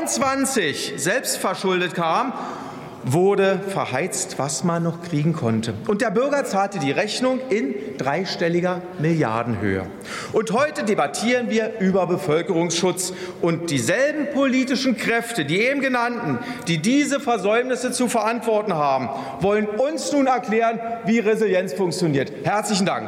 22 selbstverschuldet kam, wurde verheizt, was man noch kriegen konnte. Und der Bürger zahlte die Rechnung in dreistelliger Milliardenhöhe. Und heute debattieren wir über Bevölkerungsschutz. Und dieselben politischen Kräfte, die eben genannten, die diese Versäumnisse zu verantworten haben, wollen uns nun erklären, wie Resilienz funktioniert. Herzlichen Dank.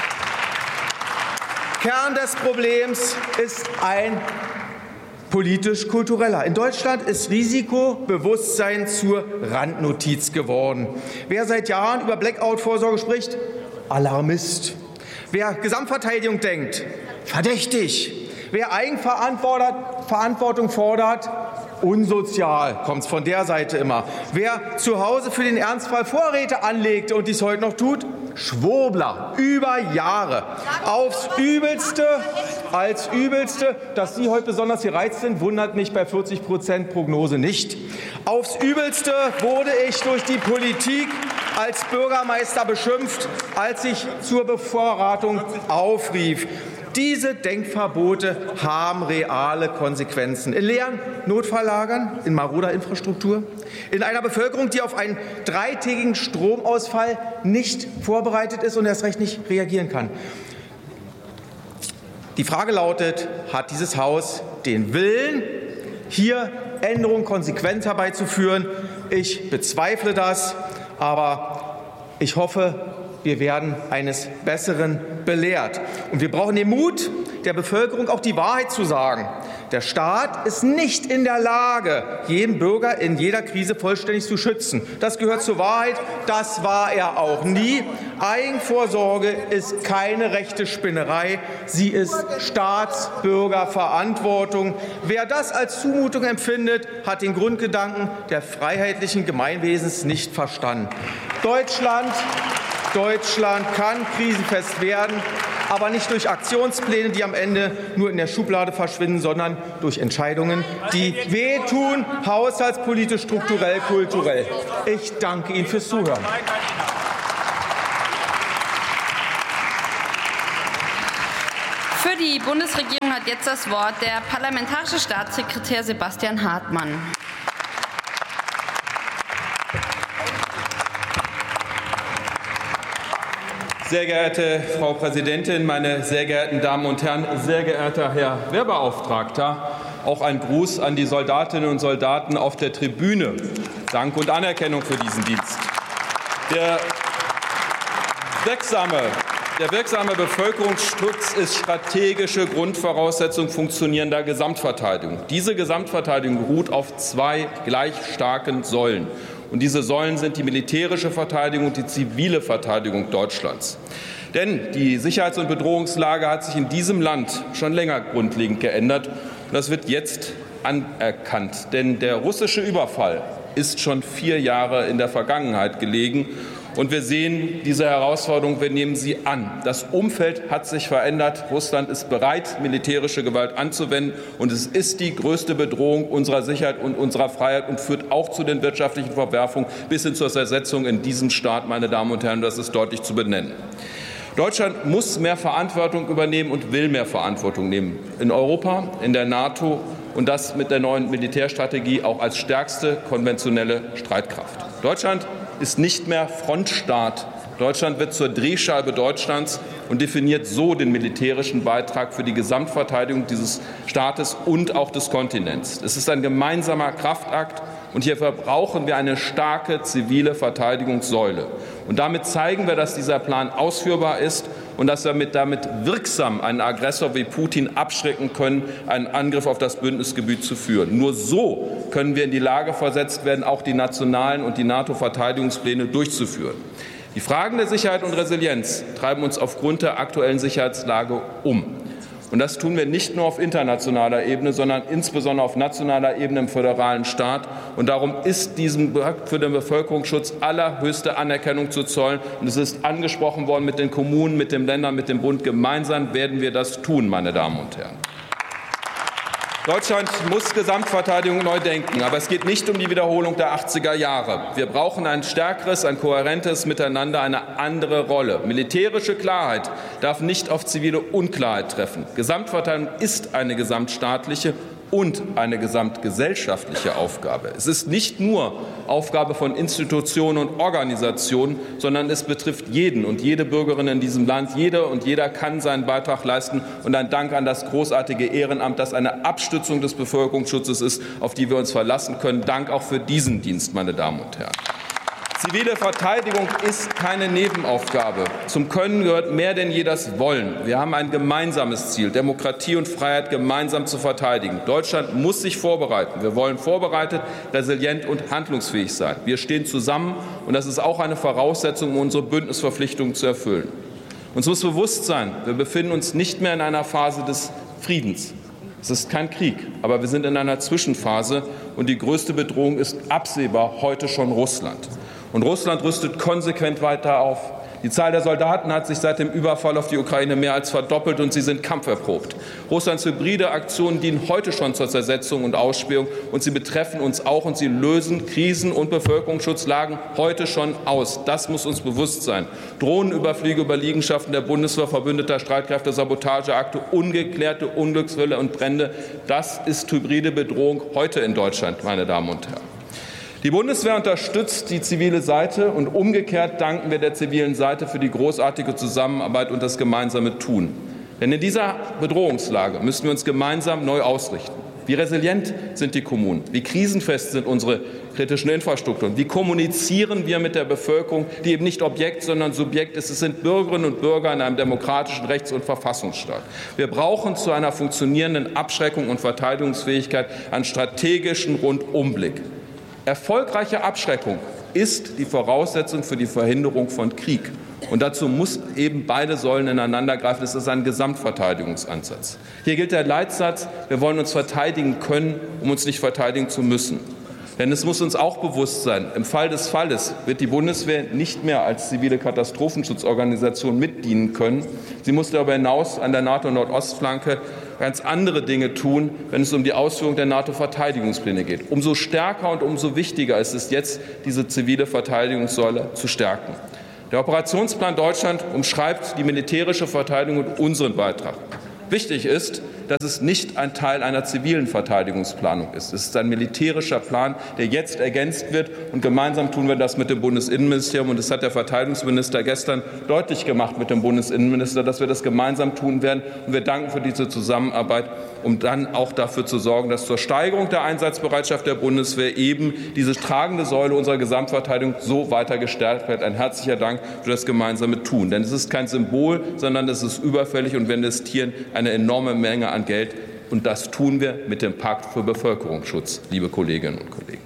Kern des Problems ist ein politisch-kultureller. In Deutschland ist Risikobewusstsein zur Randnotiz geworden. Wer seit Jahren über Blackout-Vorsorge spricht, Alarmist. Wer Gesamtverteidigung denkt, verdächtig. Wer Eigenverantwortung fordert, unsozial, kommt es von der Seite immer. Wer zu Hause für den Ernstfall Vorräte anlegte und dies heute noch tut, Schwurbler, über Jahre. Aufs Übelste, als Übelste, dass Sie heute besonders gereizt sind, wundert mich bei 40% Prognose nicht. Aufs Übelste wurde ich durch die Politik als Bürgermeister beschimpft, als ich zur Bevorratung aufrief. Diese Denkverbote haben reale Konsequenzen. In leeren Notfalllagern, in maroder Infrastruktur, in einer Bevölkerung, die auf einen 3-tägigen Stromausfall nicht vorbereitet ist und erst recht nicht reagieren kann. Die Frage lautet, hat dieses Haus den Willen, hier Änderungen konsequent herbeizuführen? Ich bezweifle das, aber ich hoffe, wir werden eines Besseren belehrt. Und wir brauchen den Mut der Bevölkerung, auch die Wahrheit zu sagen. Der Staat ist nicht in der Lage, jeden Bürger in jeder Krise vollständig zu schützen. Das gehört zur Wahrheit. Das war er auch nie. Eigenvorsorge ist keine rechte Spinnerei. Sie ist Staatsbürgerverantwortung. Wer das als Zumutung empfindet, hat den Grundgedanken der freiheitlichen Gemeinwesens nicht verstanden. Deutschland kann krisenfest werden, aber nicht durch Aktionspläne, die am Ende nur in der Schublade verschwinden, sondern durch Entscheidungen, die wehtun, haushaltspolitisch, strukturell, kulturell. Ich danke Ihnen fürs Zuhören. Für die Bundesregierung hat jetzt das Wort der Parlamentarische Staatssekretär Sebastian Hartmann. Sehr geehrte Frau Präsidentin, meine sehr geehrten Damen und Herren, sehr geehrter Herr Wehrbeauftragter, auch ein Gruß an die Soldatinnen und Soldaten auf der Tribüne. Dank und Anerkennung für diesen Dienst. Der wirksame Bevölkerungsschutz ist strategische Grundvoraussetzung funktionierender Gesamtverteidigung. Diese Gesamtverteidigung beruht auf zwei gleich starken Säulen. Und diese Säulen sind die militärische Verteidigung und die zivile Verteidigung Deutschlands. Denn die Sicherheits- und Bedrohungslage hat sich in diesem Land schon länger grundlegend geändert. Und das wird jetzt anerkannt. Denn der russische Überfall ist schon 4 Jahre in der Vergangenheit gelegen. Und wir sehen diese Herausforderung, wir nehmen sie an. Das Umfeld hat sich verändert. Russland ist bereit, militärische Gewalt anzuwenden. Und es ist die größte Bedrohung unserer Sicherheit und unserer Freiheit und führt auch zu den wirtschaftlichen Verwerfungen bis hin zur Zersetzung in diesem Staat, meine Damen und Herren. Das ist deutlich zu benennen. Deutschland muss mehr Verantwortung übernehmen und will mehr Verantwortung nehmen. In Europa, in der NATO und das mit der neuen Militärstrategie auch als stärkste konventionelle Streitkraft. Deutschland ist nicht mehr Frontstaat. Deutschland wird zur Drehscheibe Deutschlands und definiert so den militärischen Beitrag für die Gesamtverteidigung dieses Staates und auch des Kontinents. Es ist ein gemeinsamer Kraftakt und hierfür brauchen wir eine starke zivile Verteidigungssäule. Und damit zeigen wir, dass dieser Plan ausführbar ist und dass wir damit wirksam einen Aggressor wie Putin abschrecken können, einen Angriff auf das Bündnisgebiet zu führen. Nur so können wir in die Lage versetzt werden, auch die nationalen und die NATO-Verteidigungspläne durchzuführen. Die Fragen der Sicherheit und Resilienz treiben uns aufgrund der aktuellen Sicherheitslage um. Und das tun wir nicht nur auf internationaler Ebene, sondern insbesondere auf nationaler Ebene im föderalen Staat. Und darum ist diesem Pakt für den Bevölkerungsschutz allerhöchste Anerkennung zu zollen. Und es ist angesprochen worden mit den Kommunen, mit den Ländern, mit dem Bund. Gemeinsam werden wir das tun, meine Damen und Herren. Deutschland muss Gesamtverteidigung neu denken, aber es geht nicht um die Wiederholung der 80er Jahre. Wir brauchen ein stärkeres, ein kohärentes Miteinander, eine andere Rolle. Militärische Klarheit darf nicht auf zivile Unklarheit treffen. Gesamtverteidigung ist eine gesamtstaatliche und eine gesamtgesellschaftliche Aufgabe. Es ist nicht nur Aufgabe von Institutionen und Organisationen, sondern es betrifft jeden und jede Bürgerin in diesem Land. Jeder und jeder kann seinen Beitrag leisten. Und ein Dank an das großartige Ehrenamt, das eine Abstützung des Bevölkerungsschutzes ist, auf die wir uns verlassen können. Dank auch für diesen Dienst, meine Damen und Herren. Zivile Verteidigung ist keine Nebenaufgabe. Zum Können gehört mehr denn je das Wollen. Wir haben ein gemeinsames Ziel, Demokratie und Freiheit gemeinsam zu verteidigen. Deutschland muss sich vorbereiten. Wir wollen vorbereitet, resilient und handlungsfähig sein. Wir stehen zusammen, und das ist auch eine Voraussetzung, um unsere Bündnisverpflichtungen zu erfüllen. Uns muss bewusst sein, wir befinden uns nicht mehr in einer Phase des Friedens. Es ist kein Krieg, aber wir sind in einer Zwischenphase, und die größte Bedrohung ist absehbar heute schon Russland. Und Russland rüstet konsequent weiter auf. Die Zahl der Soldaten hat sich seit dem Überfall auf die Ukraine mehr als verdoppelt, und sie sind kampferprobt. Russlands hybride Aktionen dienen heute schon zur Zersetzung und Ausspähung, und sie betreffen uns auch, und sie lösen Krisen- und Bevölkerungsschutzlagen heute schon aus. Das muss uns bewusst sein. Drohnenüberflüge über Liegenschaften der Bundeswehr, verbündeter Streitkräfte, Sabotageakte, ungeklärte Unglücksfälle und Brände. Das ist hybride Bedrohung heute in Deutschland, meine Damen und Herren. Die Bundeswehr unterstützt die zivile Seite, und umgekehrt danken wir der zivilen Seite für die großartige Zusammenarbeit und das gemeinsame Tun. Denn in dieser Bedrohungslage müssen wir uns gemeinsam neu ausrichten. Wie resilient sind die Kommunen? Wie krisenfest sind unsere kritischen Infrastrukturen? Wie kommunizieren wir mit der Bevölkerung, die eben nicht Objekt, sondern Subjekt ist? Es sind Bürgerinnen und Bürger in einem demokratischen Rechts- und Verfassungsstaat. Wir brauchen zu einer funktionierenden Abschreckung und Verteidigungsfähigkeit einen strategischen Rundumblick. Erfolgreiche Abschreckung ist die Voraussetzung für die Verhinderung von Krieg. Und dazu muss eben beide Säulen ineinandergreifen. Das ist ein Gesamtverteidigungsansatz. Hier gilt der Leitsatz, wir wollen uns verteidigen können, um uns nicht verteidigen zu müssen. Denn es muss uns auch bewusst sein, im Fall des Falles wird die Bundeswehr nicht mehr als zivile Katastrophenschutzorganisation mitdienen können. Sie muss darüber hinaus an der NATO-Nordostflanke ganz andere Dinge tun, wenn es um die Ausführung der NATO-Verteidigungspläne geht. Umso stärker und umso wichtiger ist es jetzt, diese zivile Verteidigungssäule zu stärken. Der Operationsplan Deutschland umschreibt die militärische Verteidigung und unseren Beitrag. Wichtig ist, dass es nicht ein Teil einer zivilen Verteidigungsplanung ist. Es ist ein militärischer Plan, der jetzt ergänzt wird. Und gemeinsam tun wir das mit dem Bundesinnenministerium. Und das hat der Verteidigungsminister gestern deutlich gemacht mit dem Bundesinnenminister, dass wir das gemeinsam tun werden. Und wir danken für diese Zusammenarbeit, um dann auch dafür zu sorgen, dass zur Steigerung der Einsatzbereitschaft der Bundeswehr eben diese tragende Säule unserer Gesamtverteidigung so weiter gestärkt wird. Ein herzlicher Dank für das gemeinsame Tun. Denn es ist kein Symbol, sondern es ist überfällig. Und wir investieren eine enorme Menge an Geld. Und das tun wir mit dem Pakt für Bevölkerungsschutz, liebe Kolleginnen und Kollegen.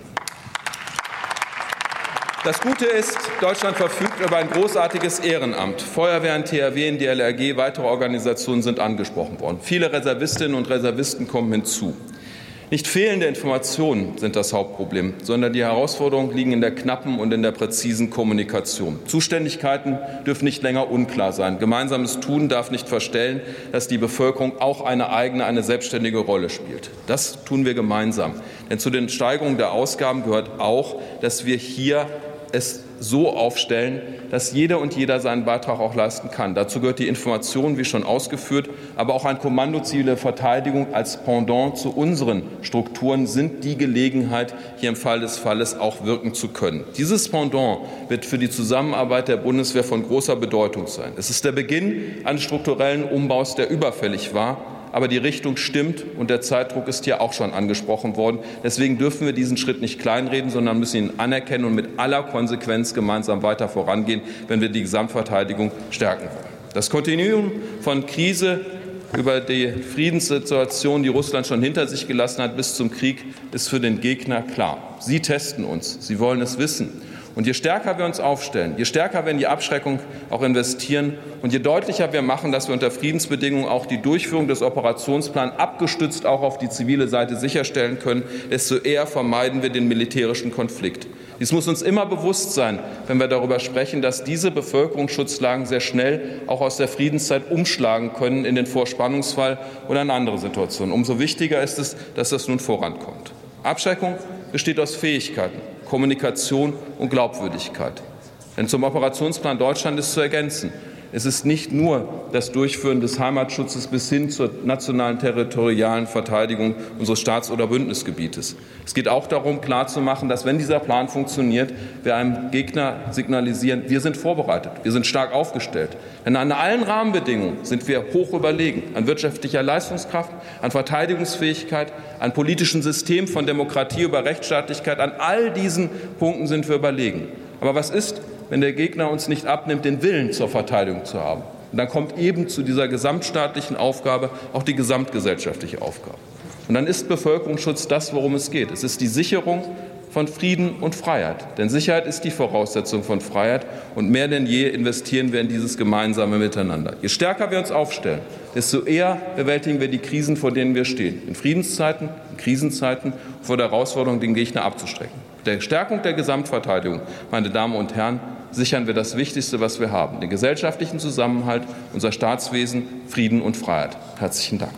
Das Gute ist, Deutschland verfügt über ein großartiges Ehrenamt. Feuerwehren, THW, DLRG, weitere Organisationen sind angesprochen worden. Viele Reservistinnen und Reservisten kommen hinzu. Nicht fehlende Informationen sind das Hauptproblem, sondern die Herausforderungen liegen in der knappen und in der präzisen Kommunikation. Zuständigkeiten dürfen nicht länger unklar sein. Gemeinsames Tun darf nicht verstellen, dass die Bevölkerung auch eine selbstständige Rolle spielt. Das tun wir gemeinsam. Denn zu den Steigerungen der Ausgaben gehört auch, dass wir hier es so aufstellen, dass jede und jeder seinen Beitrag auch leisten kann. Dazu gehört die Information, wie schon ausgeführt, aber auch ein Kommando zivile Verteidigung als Pendant zu unseren Strukturen sind die Gelegenheit, hier im Fall des Falles auch wirken zu können. Dieses Pendant wird für die Zusammenarbeit der Bundeswehr von großer Bedeutung sein. Es ist der Beginn eines strukturellen Umbaus, der überfällig war. Aber die Richtung stimmt und der Zeitdruck ist hier auch schon angesprochen worden. Deswegen dürfen wir diesen Schritt nicht kleinreden, sondern müssen ihn anerkennen und mit aller Konsequenz gemeinsam weiter vorangehen, wenn wir die Gesamtverteidigung stärken wollen. Das Kontinuum von Krise über die Friedenssituation, die Russland schon hinter sich gelassen hat, bis zum Krieg, ist für den Gegner klar. Sie testen uns, sie wollen es wissen. Und je stärker wir uns aufstellen, je stärker wir in die Abschreckung auch investieren und je deutlicher wir machen, dass wir unter Friedensbedingungen auch die Durchführung des Operationsplans abgestützt auch auf die zivile Seite sicherstellen können, desto eher vermeiden wir den militärischen Konflikt. Dies muss uns immer bewusst sein, wenn wir darüber sprechen, dass diese Bevölkerungsschutzlagen sehr schnell auch aus der Friedenszeit umschlagen können in den Vorspannungsfall oder in andere Situationen. Umso wichtiger ist es, dass das nun vorankommt. Abschreckung besteht aus Fähigkeiten, Kommunikation und Glaubwürdigkeit. Denn zum Operationsplan Deutschland ist zu ergänzen, es ist nicht nur das Durchführen des Heimatschutzes bis hin zur nationalen territorialen Verteidigung unseres Staats- oder Bündnisgebietes. Es geht auch darum, klarzumachen, dass, wenn dieser Plan funktioniert, wir einem Gegner signalisieren, wir sind vorbereitet, wir sind stark aufgestellt. Denn an allen Rahmenbedingungen sind wir hoch überlegen, an wirtschaftlicher Leistungskraft, an Verteidigungsfähigkeit, an politischem System von Demokratie über Rechtsstaatlichkeit. An all diesen Punkten sind wir überlegen. Aber was ist, wenn der Gegner uns nicht abnimmt, den Willen zur Verteidigung zu haben? Und dann kommt eben zu dieser gesamtstaatlichen Aufgabe auch die gesamtgesellschaftliche Aufgabe. Und dann ist Bevölkerungsschutz das, worum es geht. Es ist die Sicherung von Frieden und Freiheit. Denn Sicherheit ist die Voraussetzung von Freiheit. Und mehr denn je investieren wir in dieses gemeinsame Miteinander. Je stärker wir uns aufstellen, desto eher bewältigen wir die Krisen, vor denen wir stehen. In Friedenszeiten, in Krisenzeiten, vor der Herausforderung, den Gegner abzustrecken. Mit der Stärkung der Gesamtverteidigung, meine Damen und Herren, sichern wir das Wichtigste, was wir haben, den gesellschaftlichen Zusammenhalt, unser Staatswesen, Frieden und Freiheit. Herzlichen Dank.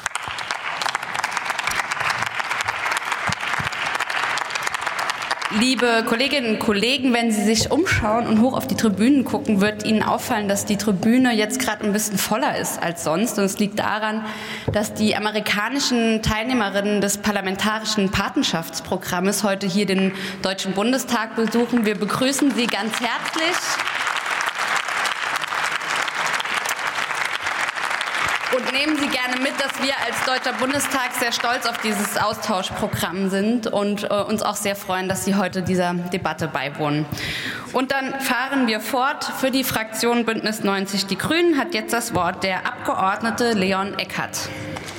Liebe Kolleginnen und Kollegen, wenn Sie sich umschauen und hoch auf die Tribünen gucken, wird Ihnen auffallen, dass die Tribüne jetzt gerade ein bisschen voller ist als sonst. Und es liegt daran, dass die amerikanischen Teilnehmerinnen des parlamentarischen Patenschaftsprogrammes heute hier den Deutschen Bundestag besuchen. Wir begrüßen Sie ganz herzlich. Und nehmen Sie gerne mit, dass wir als Deutscher Bundestag sehr stolz auf dieses Austauschprogramm sind und uns auch sehr freuen, dass Sie heute dieser Debatte beiwohnen. Und dann fahren wir fort. Für die Fraktion Bündnis 90 Die Grünen hat jetzt das Wort der Abgeordnete Leon Eckhardt.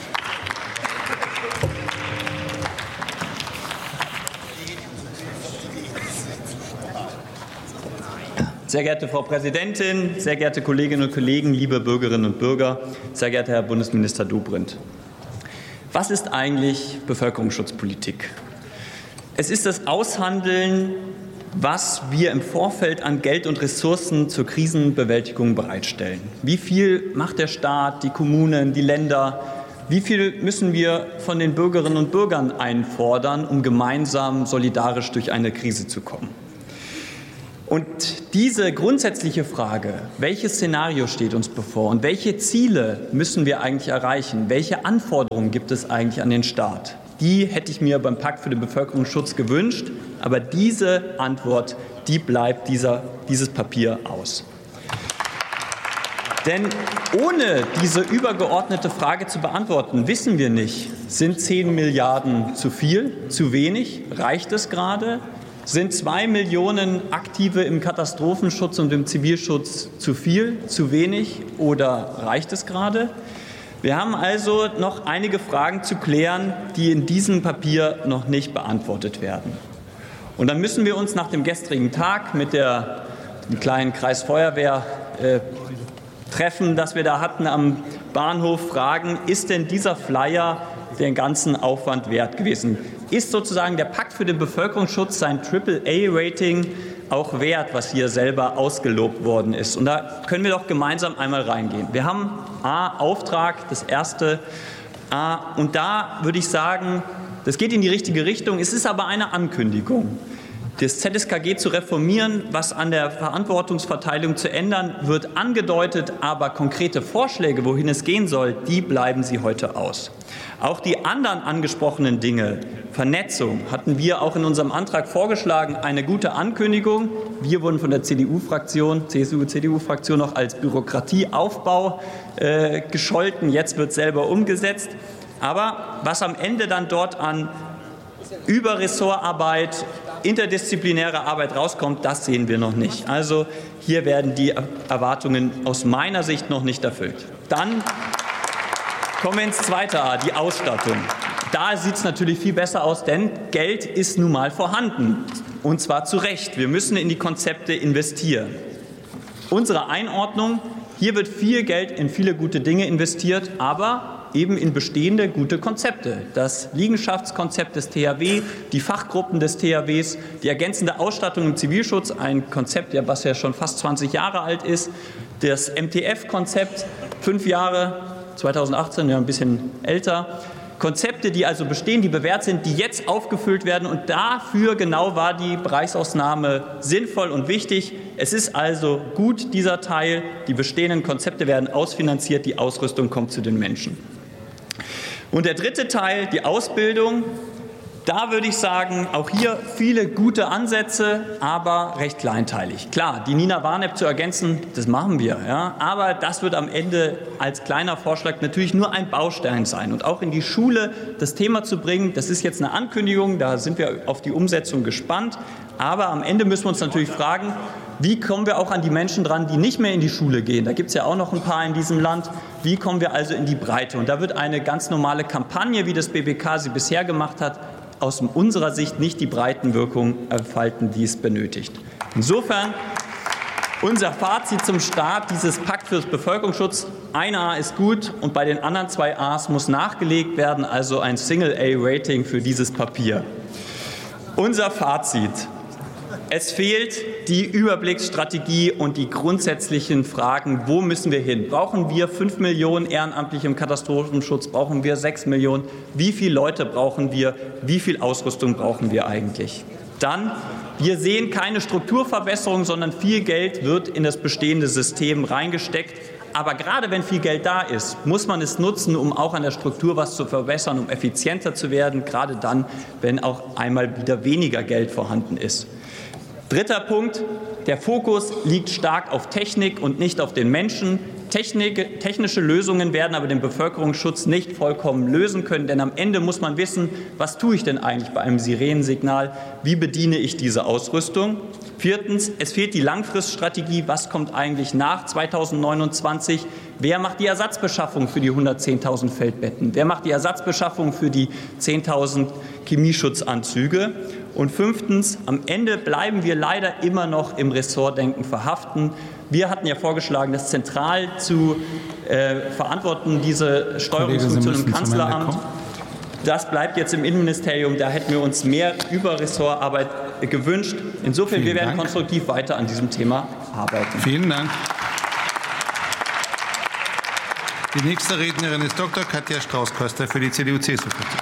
Sehr geehrte Frau Präsidentin, sehr geehrte Kolleginnen und Kollegen, liebe Bürgerinnen und Bürger, sehr geehrter Herr Bundesminister Dobrindt. Was ist eigentlich Bevölkerungsschutzpolitik? Es ist das Aushandeln, was wir im Vorfeld an Geld und Ressourcen zur Krisenbewältigung bereitstellen. Wie viel macht der Staat, die Kommunen, die Länder? Wie viel müssen wir von den Bürgerinnen und Bürgern einfordern, um gemeinsam solidarisch durch eine Krise zu kommen? Und diese grundsätzliche Frage, welches Szenario steht uns bevor und welche Ziele müssen wir eigentlich erreichen, welche Anforderungen gibt es eigentlich an den Staat, die hätte ich mir beim Pakt für den Bevölkerungsschutz gewünscht, aber diese Antwort, die bleibt dieses Papier aus. Denn ohne diese übergeordnete Frage zu beantworten, wissen wir nicht, sind 10 Milliarden zu viel, zu wenig, reicht es gerade? Sind 2 Millionen Aktive im Katastrophenschutz und im Zivilschutz zu viel, zu wenig oder reicht es gerade? Wir haben also noch einige Fragen zu klären, die in diesem Papier noch nicht beantwortet werden. Und dann müssen wir uns nach dem gestrigen Tag mit dem kleinen Kreis Feuerwehr treffen, das wir da hatten am Bahnhof, fragen, ist denn dieser Flyer den ganzen Aufwand wert gewesen? Ist sozusagen der Pakt für den Bevölkerungsschutz sein AAA-Rating auch wert, was hier selber ausgelobt worden ist? Und da können wir doch gemeinsam einmal reingehen. Wir haben Auftrag, das erste und da würde ich sagen, das geht in die richtige Richtung. Es ist aber eine Ankündigung. Das ZSKG zu reformieren, was an der Verantwortungsverteilung zu ändern, wird angedeutet, aber konkrete Vorschläge, wohin es gehen soll, die bleiben Sie heute aus. Auch die anderen angesprochenen Dinge, Vernetzung, hatten wir auch in unserem Antrag vorgeschlagen, eine gute Ankündigung. Wir wurden von der CSU-CDU-Fraktion noch als Bürokratieaufbau gescholten. Jetzt wird es selber umgesetzt. Aber was am Ende dann dort an Überressortarbeit, interdisziplinäre Arbeit rauskommt, das sehen wir noch nicht. Also hier werden die Erwartungen aus meiner Sicht noch nicht erfüllt. Dann kommen wir ins zweite A, die Ausstattung. Da sieht es natürlich viel besser aus, denn Geld ist nun mal vorhanden. Und zwar zu Recht. Wir müssen in die Konzepte investieren. Unsere Einordnung, hier wird viel Geld in viele gute Dinge investiert, aber eben in bestehende gute Konzepte. Das Liegenschaftskonzept des THW, die Fachgruppen des THWs, die ergänzende Ausstattung im Zivilschutz, ein Konzept, was ja schon fast 20 Jahre alt ist, das MTF-Konzept, 5 Jahre, 2018, ja ein bisschen älter. Konzepte, die also bestehen, die bewährt sind, die jetzt aufgefüllt werden. Und dafür genau war die Bereichsausnahme sinnvoll und wichtig. Es ist also gut, dieser Teil. Die bestehenden Konzepte werden ausfinanziert, die Ausrüstung kommt zu den Menschen. Und der dritte Teil, die Ausbildung. Da würde ich sagen, auch hier viele gute Ansätze, aber recht kleinteilig. Klar, die Nina Warneck zu ergänzen, das machen wir. Ja, aber das wird am Ende als kleiner Vorschlag natürlich nur ein Baustein sein. Und auch in die Schule das Thema zu bringen, das ist jetzt eine Ankündigung, da sind wir auf die Umsetzung gespannt. Aber am Ende müssen wir uns natürlich fragen, wie kommen wir auch an die Menschen dran, die nicht mehr in die Schule gehen? Da gibt es ja auch noch ein paar in diesem Land. Wie kommen wir also in die Breite? Und da wird eine ganz normale Kampagne, wie das BBK sie bisher gemacht hat, aus unserer Sicht nicht die Breitenwirkung entfalten, die es benötigt. Insofern unser Fazit zum Start dieses Pakt für den Bevölkerungsschutz. Ein A ist gut und bei den anderen 2 A's muss nachgelegt werden, also ein Single-A-Rating für dieses Papier. Unser Fazit. Es fehlt die Überblicksstrategie und die grundsätzlichen Fragen, wo müssen wir hin? Brauchen wir 5 Millionen Ehrenamtliche im Katastrophenschutz? Brauchen wir 6 Millionen? Wie viele Leute brauchen wir? Wie viel Ausrüstung brauchen wir eigentlich? Dann, wir sehen keine Strukturverbesserung, sondern viel Geld wird in das bestehende System reingesteckt. Aber gerade wenn viel Geld da ist, muss man es nutzen, um auch an der Struktur was zu verbessern, um effizienter zu werden, gerade dann, wenn auch einmal wieder weniger Geld vorhanden ist. Dritter Punkt, der Fokus liegt stark auf Technik und nicht auf den Menschen. Technische Lösungen werden aber den Bevölkerungsschutz nicht vollkommen lösen können, denn am Ende muss man wissen, was tue ich denn eigentlich bei einem Sirenensignal, wie bediene ich diese Ausrüstung. Viertens, es fehlt die Langfriststrategie, was kommt eigentlich nach 2029, wer macht die Ersatzbeschaffung für die 110.000 Feldbetten, wer macht die Ersatzbeschaffung für die 10.000 Chemieschutzanzüge. Und fünftens, am Ende bleiben wir leider immer noch im Ressortdenken verhaften. Wir hatten ja vorgeschlagen, das zentral zu verantworten, diese Steuerungsfunktion im Kanzleramt. Das bleibt jetzt im Innenministerium. Da hätten wir uns mehr Überressortarbeit gewünscht. Insofern, wir werden konstruktiv weiter an diesem Thema arbeiten. Vielen Dank. Die nächste Rednerin ist Dr. Katja Strauß-Köster für die CDU-CSU-Fraktion.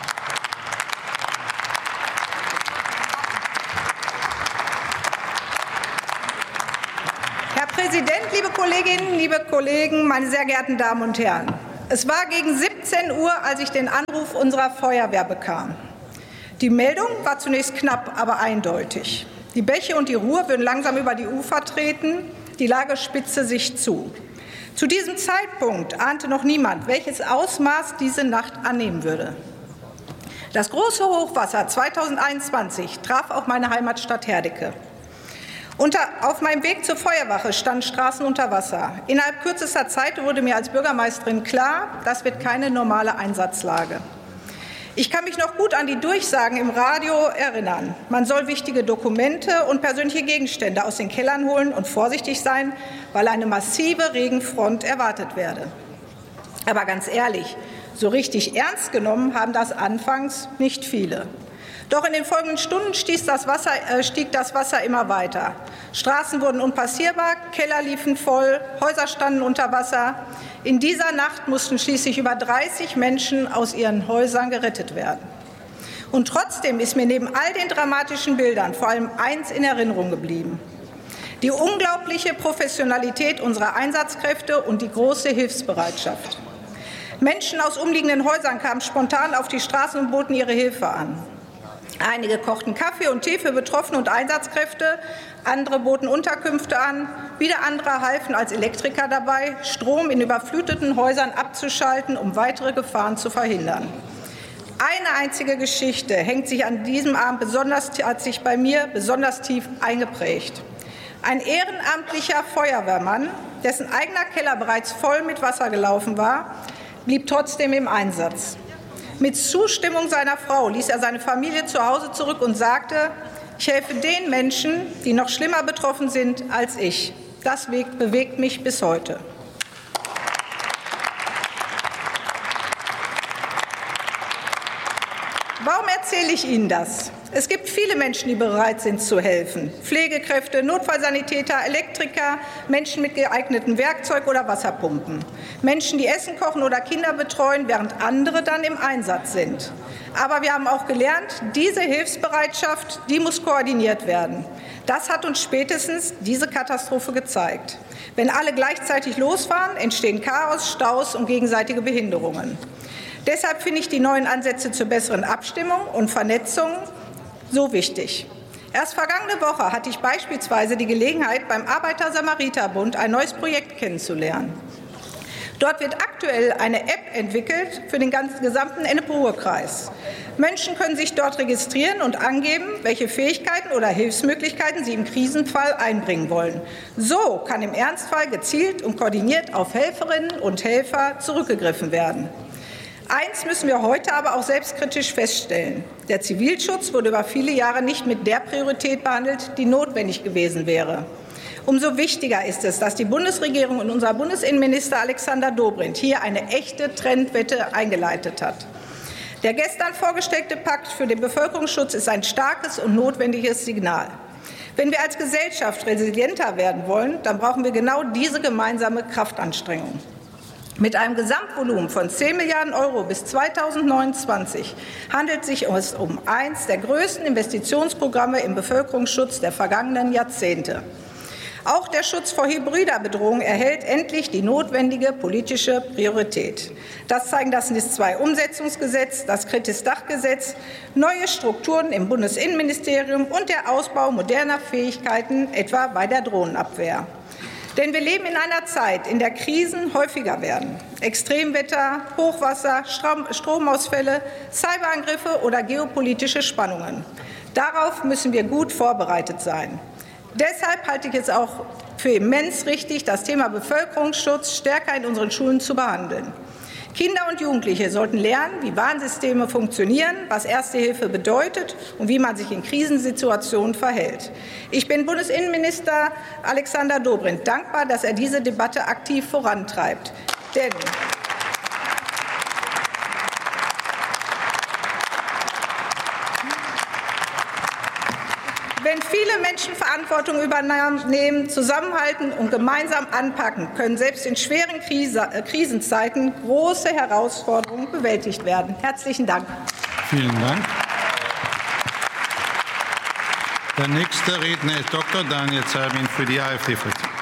Herr Präsident, liebe Kolleginnen, liebe Kollegen, meine sehr geehrten Damen und Herren! Es war gegen 17 Uhr, als ich den Anruf unserer Feuerwehr bekam. Die Meldung war zunächst knapp, aber eindeutig. Die Bäche und die Ruhr würden langsam über die Ufer treten. Die Lage spitzte sich zu. Zu diesem Zeitpunkt ahnte noch niemand, welches Ausmaß diese Nacht annehmen würde. Das große Hochwasser 2021 traf auch meine Heimatstadt Herdecke. Auf meinem Weg zur Feuerwache standen Straßen unter Wasser. Innerhalb kürzester Zeit wurde mir als Bürgermeisterin klar, das wird keine normale Einsatzlage. Ich kann mich noch gut an die Durchsagen im Radio erinnern. Man soll wichtige Dokumente und persönliche Gegenstände aus den Kellern holen und vorsichtig sein, weil eine massive Regenfront erwartet werde. Aber ganz ehrlich, so richtig ernst genommen haben das anfangs nicht viele. Doch in den folgenden Stunden stieg das Wasser immer weiter. Straßen wurden unpassierbar, Keller liefen voll, Häuser standen unter Wasser. In dieser Nacht mussten schließlich über 30 Menschen aus ihren Häusern gerettet werden. Und trotzdem ist mir neben all den dramatischen Bildern vor allem eins in Erinnerung geblieben: die unglaubliche Professionalität unserer Einsatzkräfte und die große Hilfsbereitschaft. Menschen aus umliegenden Häusern kamen spontan auf die Straßen und boten ihre Hilfe an. Einige kochten Kaffee und Tee für Betroffene und Einsatzkräfte, andere boten Unterkünfte an, wieder andere halfen als Elektriker dabei, Strom in überfluteten Häusern abzuschalten, um weitere Gefahren zu verhindern. Eine einzige Geschichte hat sich bei mir besonders tief eingeprägt. Ein ehrenamtlicher Feuerwehrmann, dessen eigener Keller bereits voll mit Wasser gelaufen war, blieb trotzdem im Einsatz. Mit Zustimmung seiner Frau ließ er seine Familie zu Hause zurück und sagte: Ich helfe den Menschen, die noch schlimmer betroffen sind als ich. Das bewegt mich bis heute. Warum erzähle ich Ihnen das? Es gibt viele Menschen, die bereit sind zu helfen. Pflegekräfte, Notfallsanitäter, Elektriker, Menschen mit geeignetem Werkzeug oder Wasserpumpen. Menschen, die Essen kochen oder Kinder betreuen, während andere dann im Einsatz sind. Aber wir haben auch gelernt, diese Hilfsbereitschaft, die muss koordiniert werden. Das hat uns spätestens diese Katastrophe gezeigt. Wenn alle gleichzeitig losfahren, entstehen Chaos, Staus und gegenseitige Behinderungen. Deshalb finde ich die neuen Ansätze zur besseren Abstimmung und Vernetzung so wichtig. Erst vergangene Woche hatte ich beispielsweise die Gelegenheit, beim Arbeiter-Samariter-Bund ein neues Projekt kennenzulernen. Dort wird aktuell eine App entwickelt für den gesamten Ennepe-Ruhr-Kreis. Menschen können sich dort registrieren und angeben, welche Fähigkeiten oder Hilfsmöglichkeiten sie im Krisenfall einbringen wollen. So kann im Ernstfall gezielt und koordiniert auf Helferinnen und Helfer zurückgegriffen werden. Eins müssen wir heute aber auch selbstkritisch feststellen: Der Zivilschutz wurde über viele Jahre nicht mit der Priorität behandelt, die notwendig gewesen wäre. Umso wichtiger ist es, dass die Bundesregierung und unser Bundesinnenminister Alexander Dobrindt hier eine echte Trendwende eingeleitet hat. Der gestern vorgestellte Pakt für den Bevölkerungsschutz ist ein starkes und notwendiges Signal. Wenn wir als Gesellschaft resilienter werden wollen, dann brauchen wir genau diese gemeinsame Kraftanstrengung. Mit einem Gesamtvolumen von 10 Milliarden € bis 2029 handelt es sich um eines der größten Investitionsprogramme im Bevölkerungsschutz der vergangenen Jahrzehnte. Auch der Schutz vor hybrider Bedrohung erhält endlich die notwendige politische Priorität. Das zeigen das NIS-2-Umsetzungsgesetz, das Kritis-Dach-Gesetz, neue Strukturen im Bundesinnenministerium und der Ausbau moderner Fähigkeiten, etwa bei der Drohnenabwehr. Denn wir leben in einer Zeit, in der Krisen häufiger werden. Extremwetter, Hochwasser, Stromausfälle, Cyberangriffe oder geopolitische Spannungen. Darauf müssen wir gut vorbereitet sein. Deshalb halte ich es auch für immens richtig, das Thema Bevölkerungsschutz stärker in unseren Schulen zu behandeln. Kinder und Jugendliche sollten lernen, wie Warnsysteme funktionieren, was Erste Hilfe bedeutet und wie man sich in Krisensituationen verhält. Ich bin Bundesinnenminister Alexander Dobrindt dankbar, dass er diese Debatte aktiv vorantreibt. Denn wenn viele Menschen Verantwortung übernehmen, zusammenhalten und gemeinsam anpacken, können selbst in schweren Krisenzeiten große Herausforderungen bewältigt werden. Herzlichen Dank. Vielen Dank. Der nächste Redner ist Dr. Daniel Zerbin für die AfD-Fraktion.